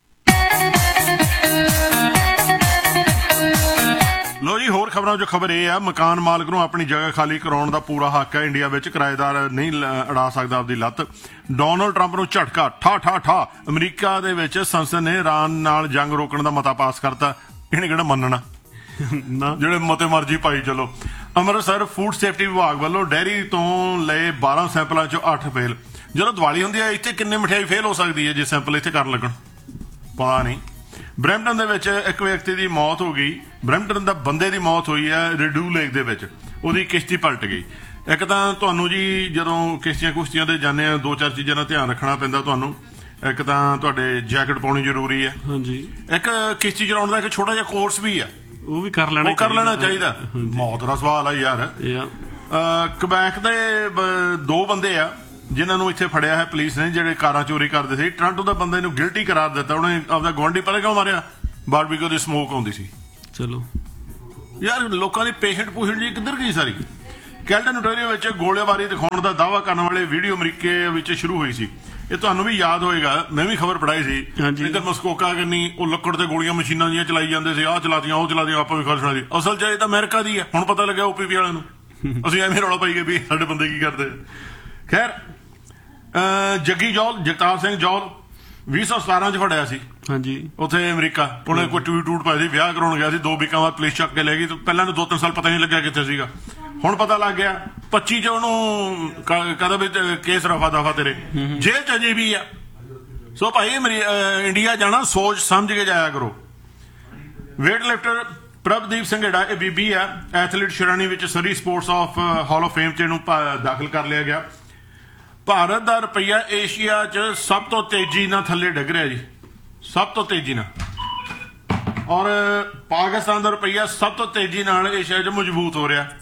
ਲੋ ਜੀ, ਹੋਰ ਖਬਰਾਂ ਜੋ ਖਬਰ ਇਹ ਆ, ਮਕਾਨ ਮਾਲਕ ਨੂੰ ਆਪਣੀ ਜਗ੍ਹਾ ਖਾਲੀ ਕਰਾਉਣ ਦਾ ਪੂਰਾ ਹੱਕ ਹੈ ਇੰਡੀਆ ਵਿੱਚ। ਕਿਰਾਏਦਾਰ ਨਹੀਂ ਅੜਾ ਸਕਦਾ ਆਪਦੀ ਲੱਤ। ਡੋਨਲਡ ਟਰੰਪ ਨੂੰ ਝਟਕਾ ਠਾ। ਅਮਰੀਕਾ ਦੇ ਵਿੱਚ ਸੰਸਦ ਨੇ ਇਰਾਨ ਨਾਲ ਜੰਗ ਰੋਕਣ ਦਾ ਮਤਾ ਪਾਸ ਕਰਤਾ। ਇਹਨੇ ਕਿਹੜਾ ਮੰਨਣਾ, ਜਿਹੜੇ ਮਤੇ ਮਰਜੀ ਪਾਈ ਚਲੋ। ਅੰਮ੍ਰਿਤਸਰ ਫੂਡ ਸੇਫਟੀ ਵਿਭਾਗ ਵੱਲੋਂ ਡੈਰੀ ਤੋਂ ਲਏ 12 ਸੈਂਪਲਾਂ ਚੋਂ 8 ਫੇਲ। ਜਦੋਂ ਦੀਵਾਲੀ ਹੁੰਦੀ ਹੈ ਇੱਥੇ ਕਿੰਨੇ ਮਠਿਆਈ ਫੇਲ ਹੋ ਸਕਦੀ ਹੈ ਜੇ ਸੈਂਪਲ ਇੱਥੇ ਕਰਨ ਲੱਗਣ, ਪਤਾ ਨਹੀਂ। ਬਰੈਂਪਟਨ ਦੇ ਵਿੱਚ ਇੱਕ ਵਿਅਕਤੀ ਦੀ ਮੌਤ ਹੋ ਗਈ। ਬਰੈਂਪਟਨ ਦਾ ਬੰਦੇ ਦੀ ਮੌਤ ਹੋਈ ਹੈ ਰਿਡੂ ਲੇਕ ਦੇ ਵਿੱਚ, ਉਹਦੀ ਕਿਸ਼ਤੀ ਪਲਟ ਗਈ। ਇੱਕ ਤਾਂ ਤੁਹਾਨੂੰ ਜੀ ਜਦੋਂ ਕਿਸ਼ਤੀਆਂ ਤੇ ਜਾਂਦੇ ਆ 2-4 ਚੀਜ਼ਾਂ ਦਾ ਧਿਆਨ ਰੱਖਣਾ ਪੈਂਦਾ ਤੁਹਾਨੂੰ। ਇੱਕ ਤਾਂ ਤੁਹਾਡੇ ਜੈਕਟ ਪਾਉਣੀ ਜ਼ਰੂਰੀ ਹੈ। ਹਾਂਜੀ। ਇੱਕ ਕਿਸ਼ਤੀ ਚਲਾਉਣ ਦਾ ਇੱਕ ਛੋਟਾ ਜਿਹਾ ਕੋਰਸ ਵੀ ਆ, ਉਹ ਵੀ ਕਰ ਲੈਣਾ ਚਾਹੀਦਾ। ਮੌਤ ਦਾ ਸਵਾਲ ਆ ਯਾਰ। ਕਬੈਕ ਦੇ 2 ਬੰਦੇ ਆ ਜਿਨ੍ਹਾਂ ਨੂੰ ਇੱਥੇ ਫੜਿਆ ਹੈ ਪੁਲਿਸ ਨੇ, ਜਿਹੜੇ ਕਾਰਾਂ ਚੋਰੀ ਕਰਦੇ ਸੀ। ਟੋਰਾਂਟੋ ਦਾ ਬੰਦੇ ਨੂੰ ਗਿਲਟੀ ਕਰਾਰ ਦਿੱਤਾ। ਉਹਨੇ ਆਪਦਾ ਗੁਆਂਢੀ ਪਤਾ ਕਿਉਂ ਮਾਰਿਆ? ਬਾਰਬੀਕਿਊ ਦੀ ਸਮੋਕ ਆਉਂਦੀ ਸੀ। ਚਲੋ ਯਾਰ, ਲੋਕਾਂ ਦੀ ਪੇਸ਼ੈਂਟ ਜੀ ਕਿੱਧਰ ਗਈ ਸਾਰੀ। ਕੈਲਟਨ ontario ਵਿੱਚ ਗੋਲੀਬਾਰੀ ਦਿਖਾਉਣ ਦਾ ਦਾਅਵਾ ਕਰਨ ਵਾਲੇ ਵੀਡੀਓ ਅਮਰੀਕੇ ਵਿੱਚ ਸ਼ੁਰੂ ਹੋਈ ਸੀ। ਇਹ ਤੁਹਾਨੂੰ ਵੀ ਯਾਦ ਹੋਏਗਾ, ਮੈਂ ਵੀ ਖਬਰ ਪੜਾਈ ਸੀ। ਇੱਧਰ ਮਸਕੋਕਾ ਕਰਨੀ, ਉਹ ਲੱਕੜ ਤੇ ਗੋਲੀਆਂ ਮਸ਼ੀਨਾਂ ਦੀਆਂ ਚਲਾਈ ਜਾਂਦੇ ਸੀ। ਆਹ ਚਲਾਦੀਆਂ, ਉਹ ਚਲਾਦੀਆਂ, ਆਪਾਂ ਵੀ ਖਬਰ ਸੁਣਾਈ ਸੀ। ਅਸਲ ਚ ਇਹ ਤਾਂ ਅਮਰੀਕਾ ਦੀ ਹੈ। ਹੁਣ ਪਤਾ ਲੱਗਿਆ OPP ਵਾਲਿਆਂ ਨੂੰ। ਅਸੀਂ ਐਵੇਂ ਰੌਲਾ ਪਾਈਏ ਵੀ ਸਾਡੇ ਬੰਦੇ ਕੀ ਕਰਦੇ। ਖੈਰ ਜੱਗੀ ਜੌਲ, ਜਗਤਾਰ ਸਿੰਘ ਜੌਲ 2017 ਚ ਫੜਿਆ ਸੀ ਹਾਂਜੀ ਉੱਥੇ ਅਮਰੀਕਾ। ਉਹਨੇ ਕੋਈ ਟੂਟ ਪਾਇਆ ਸੀ, ਵਿਆਹ ਕਰਾਉਣ ਗਿਆ ਸੀ, 2 ਵੀਕਾਂ ਬਾਅਦ ਪੁਲਿਸ ਚੱਕ ਕੇ ਲੈ ਗਈ। ਪਹਿਲਾਂ ਨੂੰ 2-3 ਸਾਲ ਪਤਾ ਨਹੀਂ ਲੱਗਿਆ ਕਿੱਥੇ ਸੀਗਾ। ਹੁਣ ਪਤਾ ਲੱਗ ਗਿਆ 25 ਚ ਉਹਨੂੰ ਕਹਦਾ ਵੀ ਕੇਸ ਰਫਾ ਦਫਾ ਤੇਰੇ, ਜੇਲ੍ਹ ਚ ਅਜੇ ਵੀ ਆ। ਸੋ ਭਾਈ ਇੰਡੀਆ ਜਾਣਾ ਸੋਚ ਸਮਝ ਕੇ ਜਾਇਆ ਕਰੋ। ਵੇਟ ਲਿਫਟਰ ਪ੍ਰਭਦੀਪ ਸਿੰਘ ਜਿਹੜਾ ਇਹ ਬੀਬੀ ਆ, ਐਥਲੀਟ ਸ਼੍ਰੇਣੀ ਵਿੱਚ ਸਰੀ sports of hall of fame ਚ ਇਹਨੂੰ ਦਾਖਲ ਕਰ ਲਿਆ ਗਿਆ। ਭਾਰਤ ਦਾ ਰੁਪਈਆ ਏਸ਼ੀਆ ਚ ਸਭ ਤੋਂ ਤੇਜ਼ੀ ਨਾਲ ਥੱਲੇ ਡਿੱਗ ਰਿਹਾ ਜੀ, ਸਭ ਤੋਂ ਤੇਜ਼ੀ ਨਾਲ। ਔਰ ਪਾਕਿਸਤਾਨ ਦਾ ਰੁਪਈਆ ਸਭ ਤੋਂ ਤੇਜ਼ੀ ਨਾਲ ਏਸ਼ੀਆ ਚ ਮਜ਼ਬੂਤ ਹੋ ਰਿਹਾ।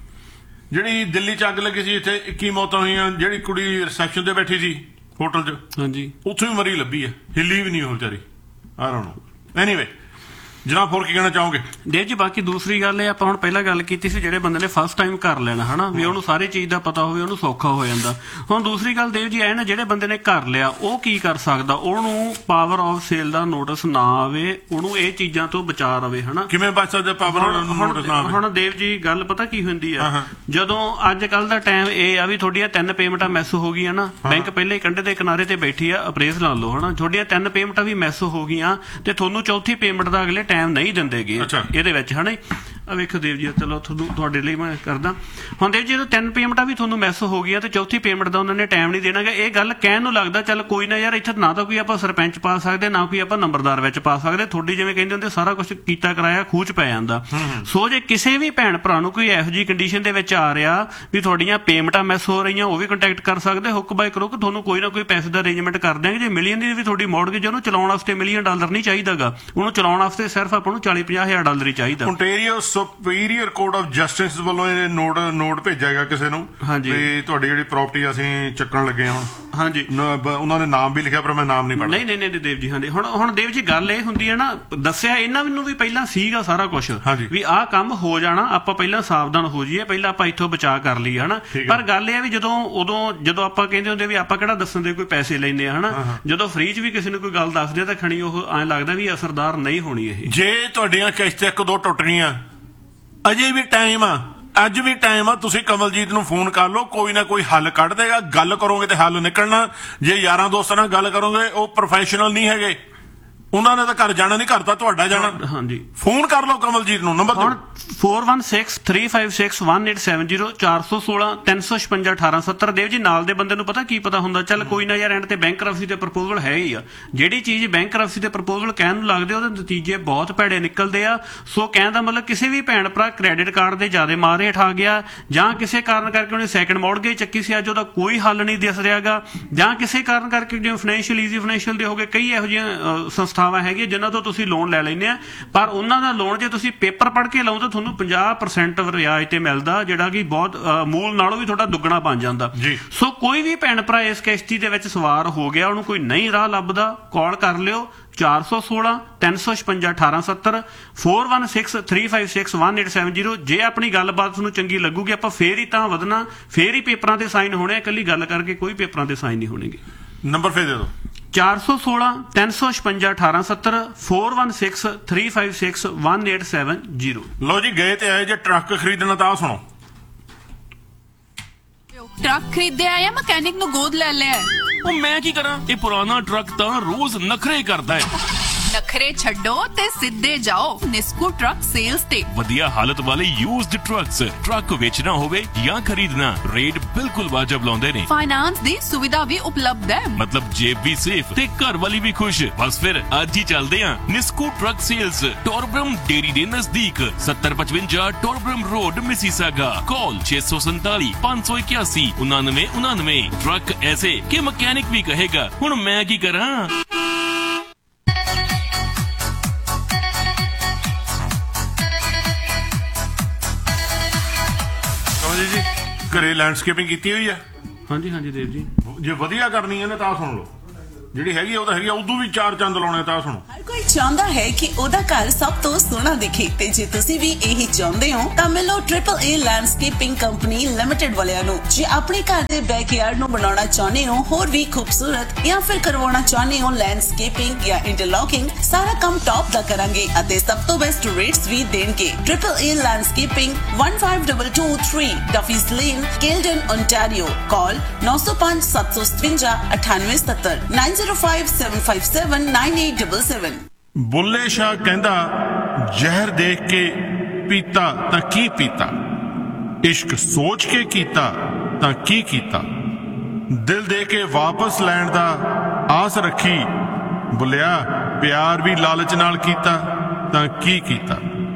ਜਿਹੜੀ ਦਿੱਲੀ ਚ ਅੱਗ ਲੱਗੀ ਸੀ, ਇੱਥੇ 21 ਮੌਤਾਂ ਹੋਈਆਂ। ਜਿਹੜੀ ਕੁੜੀ ਰਿਸੈਪਸ਼ਨ ਤੇ ਬੈਠੀ ਸੀ ਹੋਟਲ ਚ, ਹਾਂਜੀ, ਉੱਥੋਂ ਹੀ ਮਰੀ ਲੱਭੀ ਹੈ, ਹਿੱਲੀ ਵੀ ਨਹੀਂ ਉਹ ਵਿਚਾਰੀ। I don't know. ਐਨੀਵੇ ਜਨਾਬ ਹੋਰ ਕੀ ਕਹਿਣਾ ਚਾਹੋਗੇ? ਦੇਵ ਜੀ ਬਾਕੀ ਦੂਸਰੀ ਗੱਲ ਇਹ ਆਪਾਂ ਹੁਣ ਪਹਿਲਾਂ ਗੱਲ ਕੀਤੀ ਸੀ ਜਿਹੜੇ ਬੰਦੇ ਨੇ ਫਸਟ ਟਾਈਮ ਕਰ ਲੈਣਾ ਹਨਾ ਵੀ ਉਹਨੂੰ ਸਾਰੀ ਚੀਜ਼ ਦਾ ਪਤਾ ਹੋਵੇ, ਉਹਨੂੰ ਸੌਖਾ ਹੋ ਜਾਂਦਾ। ਹੁਣ ਦੂਸਰੀ ਗੱਲ ਦੇਵ ਜੀ ਐ ਨਾ, ਜਿਹੜੇ ਬੰਦੇ ਨੇ ਕਰ ਲਿਆ ਉਹ ਕੀ ਕਰ ਸਕਦਾ? ਉਹਨੂੰ power of sale the notice ਨਾ ਆਵੇ, ਉਹਨੂੰ ਇਹ ਚੀਜ਼ਾਂ ਤੋਂ ਬਚਾ ਰਵੇ ਹਨਾ। ਕਿਵੇਂ ਬਚ ਸਕਦਾ ਪਾਵਰ ਆਫ ਨੋਟਿਸ ਨਾ ਆਵੇ? ਹੁਣ ਦੇਵ ਜੀ ਗੱਲ ਪਤਾ ਕੀ ਹੁੰਦੀ ਆ, ਜਦੋਂ ਅੱਜ ਕੱਲ ਦਾ ਟਾਈਮ ਇਹ ਆ ਵੀ ਤੁਹਾਡੀਆਂ 3 ਪੇਮੈਂਟਾਂ ਮਿਸ ਹੋ ਗਈਆਂ ਨਾ, ਬੈਂਕ ਪਹਿਲੇ ਕੰਢੇ ਦੇ ਕਿਨਾਰੇ ਤੇ ਬੈਠੀ ਆ, ਅਪਰੇਸ ਲਾ ਲਓ ਹਨਾ, ਤੁਹਾਡੀਆਂ 3 ਪੇਮੈਂਟਾਂ ਵੀ ਮਿਸ ਹੋ ਗਈਆਂ ਤੇ ਤੁਹਾਨੂੰ ਚੌਥੀ ਪੇਮੈਂਟ ਦਾ ਅਗਲੇ ਟਾਈਮ ਨਹੀਂ ਦਿੰਦੇ ਇਹਦੇ ਵਿੱਚ ਹਨਾ। ਆ ਵੇਖੋ ਦੇਵ ਜੀ, ਚਲੋ ਤੁਹਾਡੇ ਲਈ ਮੈਂ ਕਰਦਾ। ਹੁਣ ਦੇਵ ਜੀ ਜਦੋਂ 3 ਪੇਮੈਂਟਾਂ ਵੀ ਤੁਹਾਨੂੰ ਮਿਸ ਹੋ ਗਈਆਂ ਤੇ ਚੌਥੀ ਪੇਮੈਂਟ ਦਾ ਉਹਨਾਂ ਨੇ ਟਾਈਮ ਨਹੀਂ ਦੇਣਾਗਾ। ਇਹ ਗੱਲ ਕਹਿਣ ਨੂੰ ਲੱਗਦਾ ਚੱਲ ਕੋਈ ਨਾ ਯਾਰ, ਇੱਥੇ ਨਾ ਤਾਂ ਕੋਈ ਆਪਾਂ ਸਰਪੰਚ ਪਾ ਸਕਦੇ, ਨਾ ਕੋਈ ਆਪਾਂ ਨੰਬਰਦਾਰ ਵਿੱਚ ਪਾ ਸਕਦੇ। ਤੁਹਾਡੀ ਜਿਵੇਂ ਕਹਿੰਦੇ ਹੁੰਦੇ ਸਾਰਾ ਕੁਝ ਕੀਤਾ ਕਰਾਇਆ ਖੂਹ ਚ ਪੈ ਜਾਂਦਾ। ਸੋ ਜੇ ਕਿਸੇ ਵੀ ਭੈਣ ਭਰਾ ਨੂੰ ਕੋਈ ਇਹੋ ਜਿਹੀ ਕੰਡੀਸ਼ਨ ਦੇ ਵਿੱਚ ਆ ਰਿਹਾ ਵੀ ਤੁਹਾਡੀਆਂ ਪੇਮੈਂਟਾਂ ਮਿਸ ਹੋ ਰਹੀਆਂ, ਉਹ ਵੀ ਕੰਟੈਕਟ ਕਰ ਸਕਦੇ ਹੁੱਕ ਬਾਈ ਕਰੋ ਕਿ ਤੁਹਾਨੂੰ ਕੋਈ ਨਾ ਕੋਈ ਪੈਸੇ ਦਾ ਅਰੇਂਜਮੈਂਟ ਕਰ ਦਿਆਂਗੇ। ਜੇ ਮਿਲੀਅਨ ਦੀ ਵੀ ਤੁਹਾਡੀ ਮੌਰਗੇਜ, ਉਹਨੂੰ ਚਲਾਉਣ ਵਾਸਤੇ $1,000,000 ਨਹੀਂ ਚਾਹੀਦਾਗਾ, ਉਹਨੂੰ ਚਲਾਉਣ ਵਾਸਤੇ ਸਿਰਫ ਆਪਾਂ ਨੂੰ $40,000-50,000 ਹੀ ਚਾਹੀਦਾ। Ontario superior court of justice ਵੱਲੋਂ ਇਹ ਨੋਟ ਭੇਜਿਆ ਕਿਸੇ ਨੂੰ ਵੀ ਤੁਹਾਡੀ ਜਿਹੜੀ ਪ੍ਰਾਪਰਟੀ ਅਸੀਂ ਚੱਕਣ ਲੱਗੇ ਹਾਂ। ਹਾਂਜੀ ਉਹਨਾਂ ਨੇ ਨਾਮ ਵੀ ਲਿਖਿਆ ਪਰ ਮੈਂ ਨਾਮ ਨਹੀਂ ਪੜ੍ਹਦਾ। ਨਹੀਂ ਦੇਵ ਜੀ। ਹਾਂਜੀ ਹੁਣ ਦੇਵ ਜੀ ਗੱਲ ਇਹ ਹੁੰਦੀ ਹੈ ਨਾ, ਦੱਸਿਆ ਇਹਨਾਂ ਨੂੰ ਵੀ ਪਹਿਲਾਂ ਸੀਗਾ ਸਾਰਾ ਕੁਝ ਵੀ ਆਹ ਕੰਮ ਹੋ ਜਾਣਾ, ਆਪਾਂ ਪਹਿਲਾਂ ਸਾਵਧਾਨ ਹੋ ਜਾਈਏ, ਪਹਿਲਾਂ ਆਪਾਂ ਇੱਥੋਂ ਬਚਾਅ ਕਰ ਲਈਏ ਹਨਾ। ਪਰ ਗੱਲ ਇਹ ਆ ਵੀ ਜਦੋਂ ਆਪਾਂ ਕਹਿੰਦੇ ਹੁੰਦੇ ਵੀ ਆਪਾਂ ਕਿਹੜਾ ਦੱਸਣ ਦੇ ਕੋਈ ਪੈਸੇ ਲੈਂਦੇ ਆ ਹਨਾ, ਜਦੋਂ ਫ੍ਰੀ ਚ ਵੀ ਕਿਸੇ ਨੂੰ ਕੋਈ ਗੱਲ ਦੱਸਦੇ ਤਾਂ ਖਣੀ ਉਹ ਐਂ ਲੱਗਦਾ ਵੀ ਅਸਰਦਾਰ ਨਹੀਂ ਹੋਣੀ। ਇਹ ਜੇ ਤੁਹਾਡੀਆਂ ਕਿਸ਼ਤਾਂ 1-2 ਟੁੱਟ ਗਈਆਂ, ਅਜੇ ਵੀ ਟਾਈਮ ਆ, ਅੱਜ ਵੀ ਟਾਈਮ ਆ, ਤੁਸੀਂ ਕਮਲਜੀਤ ਨੂੰ ਫੋਨ ਕਰ ਲਓ, ਕੋਈ ਨਾ ਕੋਈ ਹੱਲ ਕੱਢ ਦੇਗਾ। ਗੱਲ ਕਰੋਗੇ ਤੇ ਹੱਲ ਨਿਕਲਣਾ। ਜੇ ਯਾਰਾਂ ਦੋਸਤਾਂ ਨਾਲ ਗੱਲ ਕਰੋਗੇ, ਉਹ ਪ੍ਰੋਫੈਸ਼ਨਲ ਨਹੀਂ ਹੈਗੇ, ਉਹਨਾਂ ਨੇ ਤਾਂ ਘਰ ਜਾਣਾ ਨਹੀਂ, ਘਰ ਤਾਂ ਤੁਹਾਡਾ ਜਾਣਾ। ਹਾਂਜੀ ਫੋਨ ਕਰ ਲਓ ਕਮਲਜੀਤ ਨੂੰ, ਨੰਬਰ 4163561870 416-356-1870। ਦੇਵ ਜੀ ਨਾਲ ਦੇ ਬੰਦੇ ਨੂੰ ਪਤਾ ਕੀ ਪਤਾ ਹੁੰਦਾ, ਚੱਲ ਕੋਈ ਨਾ ਯਾਰ ਐਂਡ ਤੇ ਬੈਂਕਰਪਸੀ ਤੇ ਪ੍ਰਪੋਜ਼ਲ ਹੈ ਹੀ ਆ। ਜਿਹੜੀ ਚੀਜ਼ ਬੈਂਕਰਪਸੀ ਤੇ ਪ੍ਰਪੋਜ਼ਲ ਕਹਿਣ ਨੂੰ ਲੱਗਦੇ ਉਹਦੇ ਨਤੀਜੇ ਬਹੁਤ ਭੈੜੇ ਨਿਕਲਦੇ ਆ। ਸੋ ਕਹਿਣ ਦਾ ਮਤਲਬ ਕਿਸੇ ਵੀ ਭੈਣ ਭਰਾ ਕ੍ਰੈਡਿਟ ਕਾਰਡ ਦੇ ਜ਼ਿਆਦਾ ਮਾਰ ਹੇਠ ਆ ਗਿਆ, ਜਾਂ ਕਿਸੇ ਕਾਰਨ ਕਰਕੇ ਉਹਨੇ ਸੈਕਿੰਡ ਮੌਰਗੇਜ ਚੱਕੀ ਸੀ, ਅੱਜ ਉਹਦਾ ਕੋਈ ਹੱਲ ਨਹੀਂ ਦਿਸ ਰਿਹਾਗਾ, ਜਾਂ ਕਿਸੇ ਕਾਰਨ ਕਰਕੇ ਜਿਵੇਂ ਫਾਈਨੈਂਸ਼ੀਅਲ ਈਜ਼ੀ ਫਾਈਨੈਂਸ਼ੀਅਲ ਦੇ ਹੋ ਗਏ, ਕਈ ਇਹੋ ਜਿਹੀਆਂ ਸੰਸਥਾਵਾਂ ਹੈਗੀਆਂ ਜਿਨ੍ਹਾਂ ਤੋਂ ਤੁਸੀਂ ਲੋਨ ਲੈ ਲੈਂਦੇ ਆ, ਪਰ ਉਹਨਾਂ ਦਾ ਲੋਨ ਜੇ ਤੁਸੀਂ ਪੇਪਰ ਪੜ੍ਹ ਕੇ ਲਾਓ ਤਾਂ ਤੁਹਾਨੂੰ 50% ਵਿਆਜ ਤੇ ਮਿਲਦਾ, ਜਿਹੜਾ ਕਿ ਬਹੁਤ ਮੂਲ ਨਾਲੋਂ ਵੀ ਤੁਹਾਡਾ ਦੁੱਗਣਾ ਬਣ ਜਾਂਦਾ। ਸੋ ਕੋਈ ਵੀ ਭੈਣ ਭਰਾ ਇਸ ਕਿਸ਼ਤੀ ਦੇ ਵਿੱਚ ਸਵਾਰ ਹੋ ਗਿਆ, ਉਹਨੂੰ ਕੋਈ ਨਹੀਂ ਰਾਹ ਲੱਭਦਾ, ਕਾਲ ਕਰ ਲਿਓ 416-356-1870 4163561870। ਜੇ ਆਪਣੀ ਗੱਲਬਾਤ ਤੁਹਾਨੂੰ ਚੰਗੀ ਲੱਗੂਗੀ, ਆਪਾਂ ਫੇਰ ਹੀ ਤਾਂ ਵਧਣਾ, ਫੇਰ ਹੀ ਪੇਪਰਾਂ ਤੇ ਸਾਈਨ ਹੋਣੇ। ਇਕੱਲੀ ਗੱਲ ਕਰਕੇ ਕੋਈ ਪੇਪਰਾਂ ਤੇ ਸਾਈਨ ਨਹੀਂ ਹੋਣਗੇ। ਨੰਬਰ ਫੇਰ ਦੇ ਦਿਓ 416-356-1870 4163561870। ਲੋ ਜੀ ਗਏ ਤੇ ਆਏ ਜੇ ਟਰੱਕ ਖਰੀਦਣਾ ਤਾਂ ਸੁਣੋ। ਟਰੱਕ ਖਰੀਦਿਆ ਜਾਂ ਮਕੈਨਿਕ ਨੂੰ ਗੋਦ ਲੈ ਲਿਆ? ਉਹ ਮੈਂ ਕੀ ਕਰਾਂ, ਇਹ ਪੁਰਾਣਾ ਟਰੱਕ ਤਾਂ ਰੋਜ਼ ਨਖਰੇ ਕਰਦਾ ਹੈ। ਨਖਰੇ ਛੱਡੋ ਤੇ ਸਿੱਧੇ ਜਾਓ ਨਿਸਕੂ ਟਰੱਕ ਸੇਲਸ ਤੇ। ਵਧੀਆ ਹਾਲਤ ਵਾਲੇ ਯੂਜ਼ਡ ਟਰੱਕਸ, ਟਰੱਕ ਵੇਚਣਾ ਹੋਵੇ ਜਾਂ ਖਰੀਦਣਾ, ਰੇਟ ਬਿਲਕੁਲ ਵਾਜਬ ਲਾਉਂਦੇ ਨੇ। ਫਾਈਨਾਂਸ ਦੀ ਸੁਵਿਧਾ ਵੀ ਉਪਲਬਧ ਹੈ, ਮਤਲਬ ਜੇਬ ਵੀ ਸੇਫ ਤੇ ਘਰ ਵਾਲੀ ਵੀ ਖੁਸ਼। ਬਸ ਫਿਰ ਅੱਜ ਹੀ ਚੱਲਦੇ ਆਂ ਨਿਸਕੂ ਟਰੱਕ ਸੇਲਸ, ਟੋਰਬਰਮ ਡੇਰੀ ਦੇ ਨਜ਼ਦੀਕ, 7055 ਟੋਰਬਰਮ ਰੋਡ, ਮਿਸੀਸਾਗਾ। ਕਾਲ 647-581-9999। ਟਰੱਕ ਐਸੇ ਕਿ ਮਕੈਨਿਕ ਵੀ ਕਹੇਗਾ ਹੁਣ ਮੈਂ ਕੀ ਕਰਾਂ। ਜੀ ਘਰੇ ਲੈਂਡਸਕੇਪਿੰਗ ਕੀਤੀ ਹੋਈ ਆ? ਹਾਂਜੀ ਦੇਵ ਜੀ। ਜੇ ਵਧੀਆ ਕਰਨੀ ਹੈ ਨਾ ਤਾਂ ਸੁਣ ਲਓ, ਜਿਹੜੀ ਹੈਗੀ ਉਹਦਾ ਹੈਗੀ ਉਦੋਂ ਵੀ 4 ਚੰਦ ਲਾਉਣੇ ਤਾਂ ਸੁਣੋ। ਹਰ ਕੋਈ ਚਾਹੁੰਦਾ ਹੈ ਕਿ ਉਹਦਾ ਘਰ ਸਭ ਤੋਂ ਸੋਹਣਾ ਦਿਖੇ ਤੇ ਜੇ ਤੁਸੀਂ ਵੀ ਇਹੀ ਚਾਹੁੰਦੇ ਹੋ ਤਾਂ ਮਿਲੋ AAA ਲੈਂਡਸਕੇਪਿੰਗ ਕੰਪਨੀ ਲਿਮਟਿਡ ਵਾਲਿਆਂ ਨੂੰ। ਜੇ ਆਪਣੇ ਘਰ ਦੇ ਬੈਕਯਾਰਡ ਨੂੰ ਬਣਾਉਣਾ ਚਾਹੁੰਦੇ ਹੋ ਹੋਰ ਵੀ ਖੂਬਸੂਰਤ ਜਾਂ ਫਿਰ ਕਰਵਾਉਣਾ ਚਾਹੁੰਦੇ ਹੋ ਲੈਂਡਸਕੇਪਿੰਗ ਜਾਂ ਇੰਟਰਲੌਕਿੰਗ, ਸਾਰਾ ਕੰਮ ਟੌਪ ਦਾ ਕਰਾਂਗੇ ਅਤੇ ਸਭ ਤੋਂ ਬੈਸਟ ਰੇਟਸ ਵੀ ਦੇਣਗੇ। AAA landscaping 15223 ਡਫੀਸ lane, ਕੇਲਡਨ, Ontario. ਕਾਲ 905 757 9870 9057579877। ਬੁੱਲੇ ਸ਼ਾਹ ਕਹਿੰਦਾ ਜ਼ਹਿਰ ਦੇਖ ਕੇ ਪੀਤਾ ਤਾਂ ਕੀ ਪੀਤਾ, ਇਸ਼ਕ ਸੋਚ ਕੇ ਕੀਤਾ ਤਾਂ ਕੀ ਕੀਤਾ, ਦਿਲ ਦੇ ਕੇ ਵਾਪਸ ਲੈਣ ਦਾ ਆਸ ਰੱਖੀ, ਬੁੱਲਿਆ ਪਿਆਰ ਵੀ ਲਾਲਚ ਨਾਲ ਕੀਤਾ ਤਾਂ ਕੀ ਕੀਤਾ।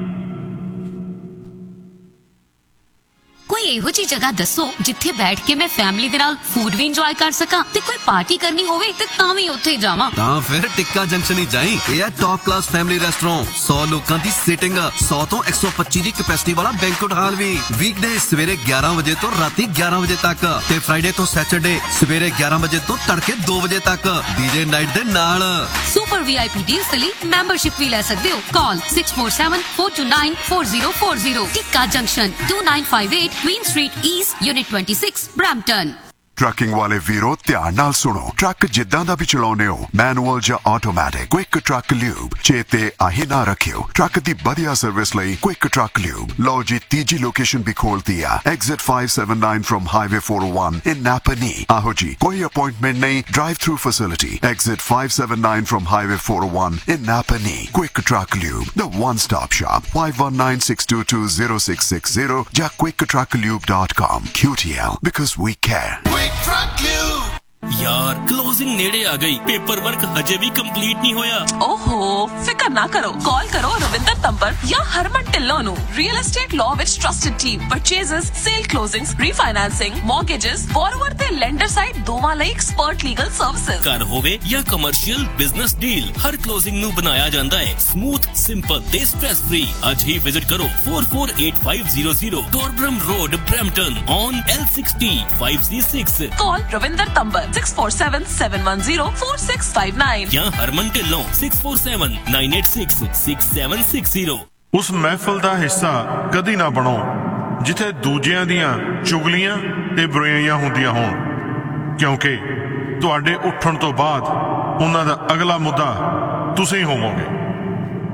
ਕੋਈ ਇਹੋ ਜਿਹੀ ਜਗ੍ਹਾ ਦੱਸੋ ਜਿੱਥੇ ਬੈਠ ਕੇ ਮੈਂ ਫੈਮਿਲੀ ਦੇ ਨਾਲ ਫੂਡ ਵੀ ਇੰਜੋਏ ਕਰ ਸਕਾਂ ਤੇ ਕੋਈ ਪਾਰਟੀ ਕਰਨੀ ਹੋਵੇ ਤੇ ਤਾਂ ਵੀ ਉੱਥੇ ਜਾਵਾਂ। ਤਾਂ ਫਿਰ ਟਿੱਕਾ ਜੰਕਸ਼ਨ ਹੀ ਜਾਈਂ। ਇਹ ਹੈ ਟੌਪ ਕਲਾਸ ਫੈਮਿਲੀ ਰੈਸਟੋਰੈਂਟ, 100 ਲੋਕਾਂ ਦੀ ਸੀਟਿੰਗ, 100 ਤੋਂ 125 ਦੀ ਕੈਪੈਸਿਟੀ ਵਾਲਾ ਬੈਂਕੁਏਟ ਹਾਲ ਵੀ। ਵੀਕਡੇ ਸਵੇਰੇ 11 ਵਜੇ ਤੋਂ ਰਾਤੀ 11 ਵਜੇ ਤੱਕ ਤੇ ਫਰਾਈਡੇ ਤੋਂ ਸੈਟਰਡੇ ਸਵੇਰੇ 11 ਵਜੇ ਤੋਂ ਤੜਕੇ 2 ਵਜੇ ਤੱਕ ਡੀਜੇ ਨਾਈਟ ਦੇ ਨਾਲ। ਸੁਪਰ VIP ਡੀਲਸ ਲਈ ਮੈਂਬਰਸ਼ਿਪ ਵੀ ਲੈ ਸਕਦੇ ਹੋ। ਕਾਲ 6474294040। ਟਿੱਕਾ junction 2958 Queen Street East, Unit 26, Brampton। Trucking ਵਾਲੇ ਵੀਰੋ ਧਿਆਨ ਨਾਲ ਸੁਣੋ। ਟਰੱਕ ਜਿੱਦਾਂ ਦਾ ਵੀ ਚਲਾਉਂਦੇ ਹੋ, ਮੈਨੂਅਲ ਜਾਂ ਆਟੋਮੈਟਿਕ, ਕੁਇਕ ਟਰੱਕ ਲਿਊਬ ਚੇਤੇ ਆਹੀ ਨਾ ਰੱਖਿਓ। ਟਰੱਕ ਦੀ ਵਧੀਆ ਸਰਵਿਸ ਲਈ ਕੁਇਕ ਟਰੱਕ ਲਿਊਬ। ਲਓ ਜੀ ਤੀਜੀ ਲੋਕੇਸ਼ਨ ਵੀ ਖੋਲਤੀ ਆ, ਐਗਜ਼ਿਟ 579 ਫਰਮ ਹਾਈਵੇ 401 ਇਨ ਨਾਪਨੀ। ਆਹੋ ਜੀ ਕੋਈ ਅਪਾਇੰਟਮੈਂਟ ਨਹੀਂ, drive through facility, exit 579 firm highway 401 in ਨਾਪਨੀ। Quick truck lube, the one stop shop, 5196220660 ਜਾਂ quicktruckliube.com। QTL, because we care। यार क्लोजिंग नेड़े आ गई, पेपर वर्क हजे भी कंप्लीट नहीं होया। ओहो फिकर ना करो, कॉल करो रविंदर तंबर या हरमन ढिल्लों नु। Real estate law which trusted team, purchases, cell closings, refinancing, mortgages, borrower ते लेंडर साइड दोवां लई एक्सपर्ट लीगल सर्विसेज। घर होवे या कमर्शियल बिजनेस डील, हर क्लोजिंग नु बनाया जांदा है स्मूथ, सिंपल ते स्ट्रेस फ्री। आज ही विजिट करो 448500 टॉरब्रम road, Brampton on L60 5C6। Call Ravinder तंबर 6477104659 या हरमन ढिल्लों 6479866760। ਉਸ ਮਹਿਫਲ ਦਾ ਹਿੱਸਾ ਕਦੀ ਨਾ ਬਣੋ ਜਿੱਥੇ ਦੂਜਿਆਂ ਦੀਆਂ ਚੁਗਲੀਆਂ ਤੇ ਬੁਰਾਈਆਂ ਹੁੰਦੀਆਂ ਹੋਣ, ਕਿਉਂਕਿ ਤੁਹਾਡੇ ਉੱਠਣ ਤੋਂ ਬਾਅਦ ਉਹਨਾਂ ਦਾ ਅਗਲਾ ਮੁੱਦਾ ਤੁਸੀਂ ਹੋਵੋਗੇ।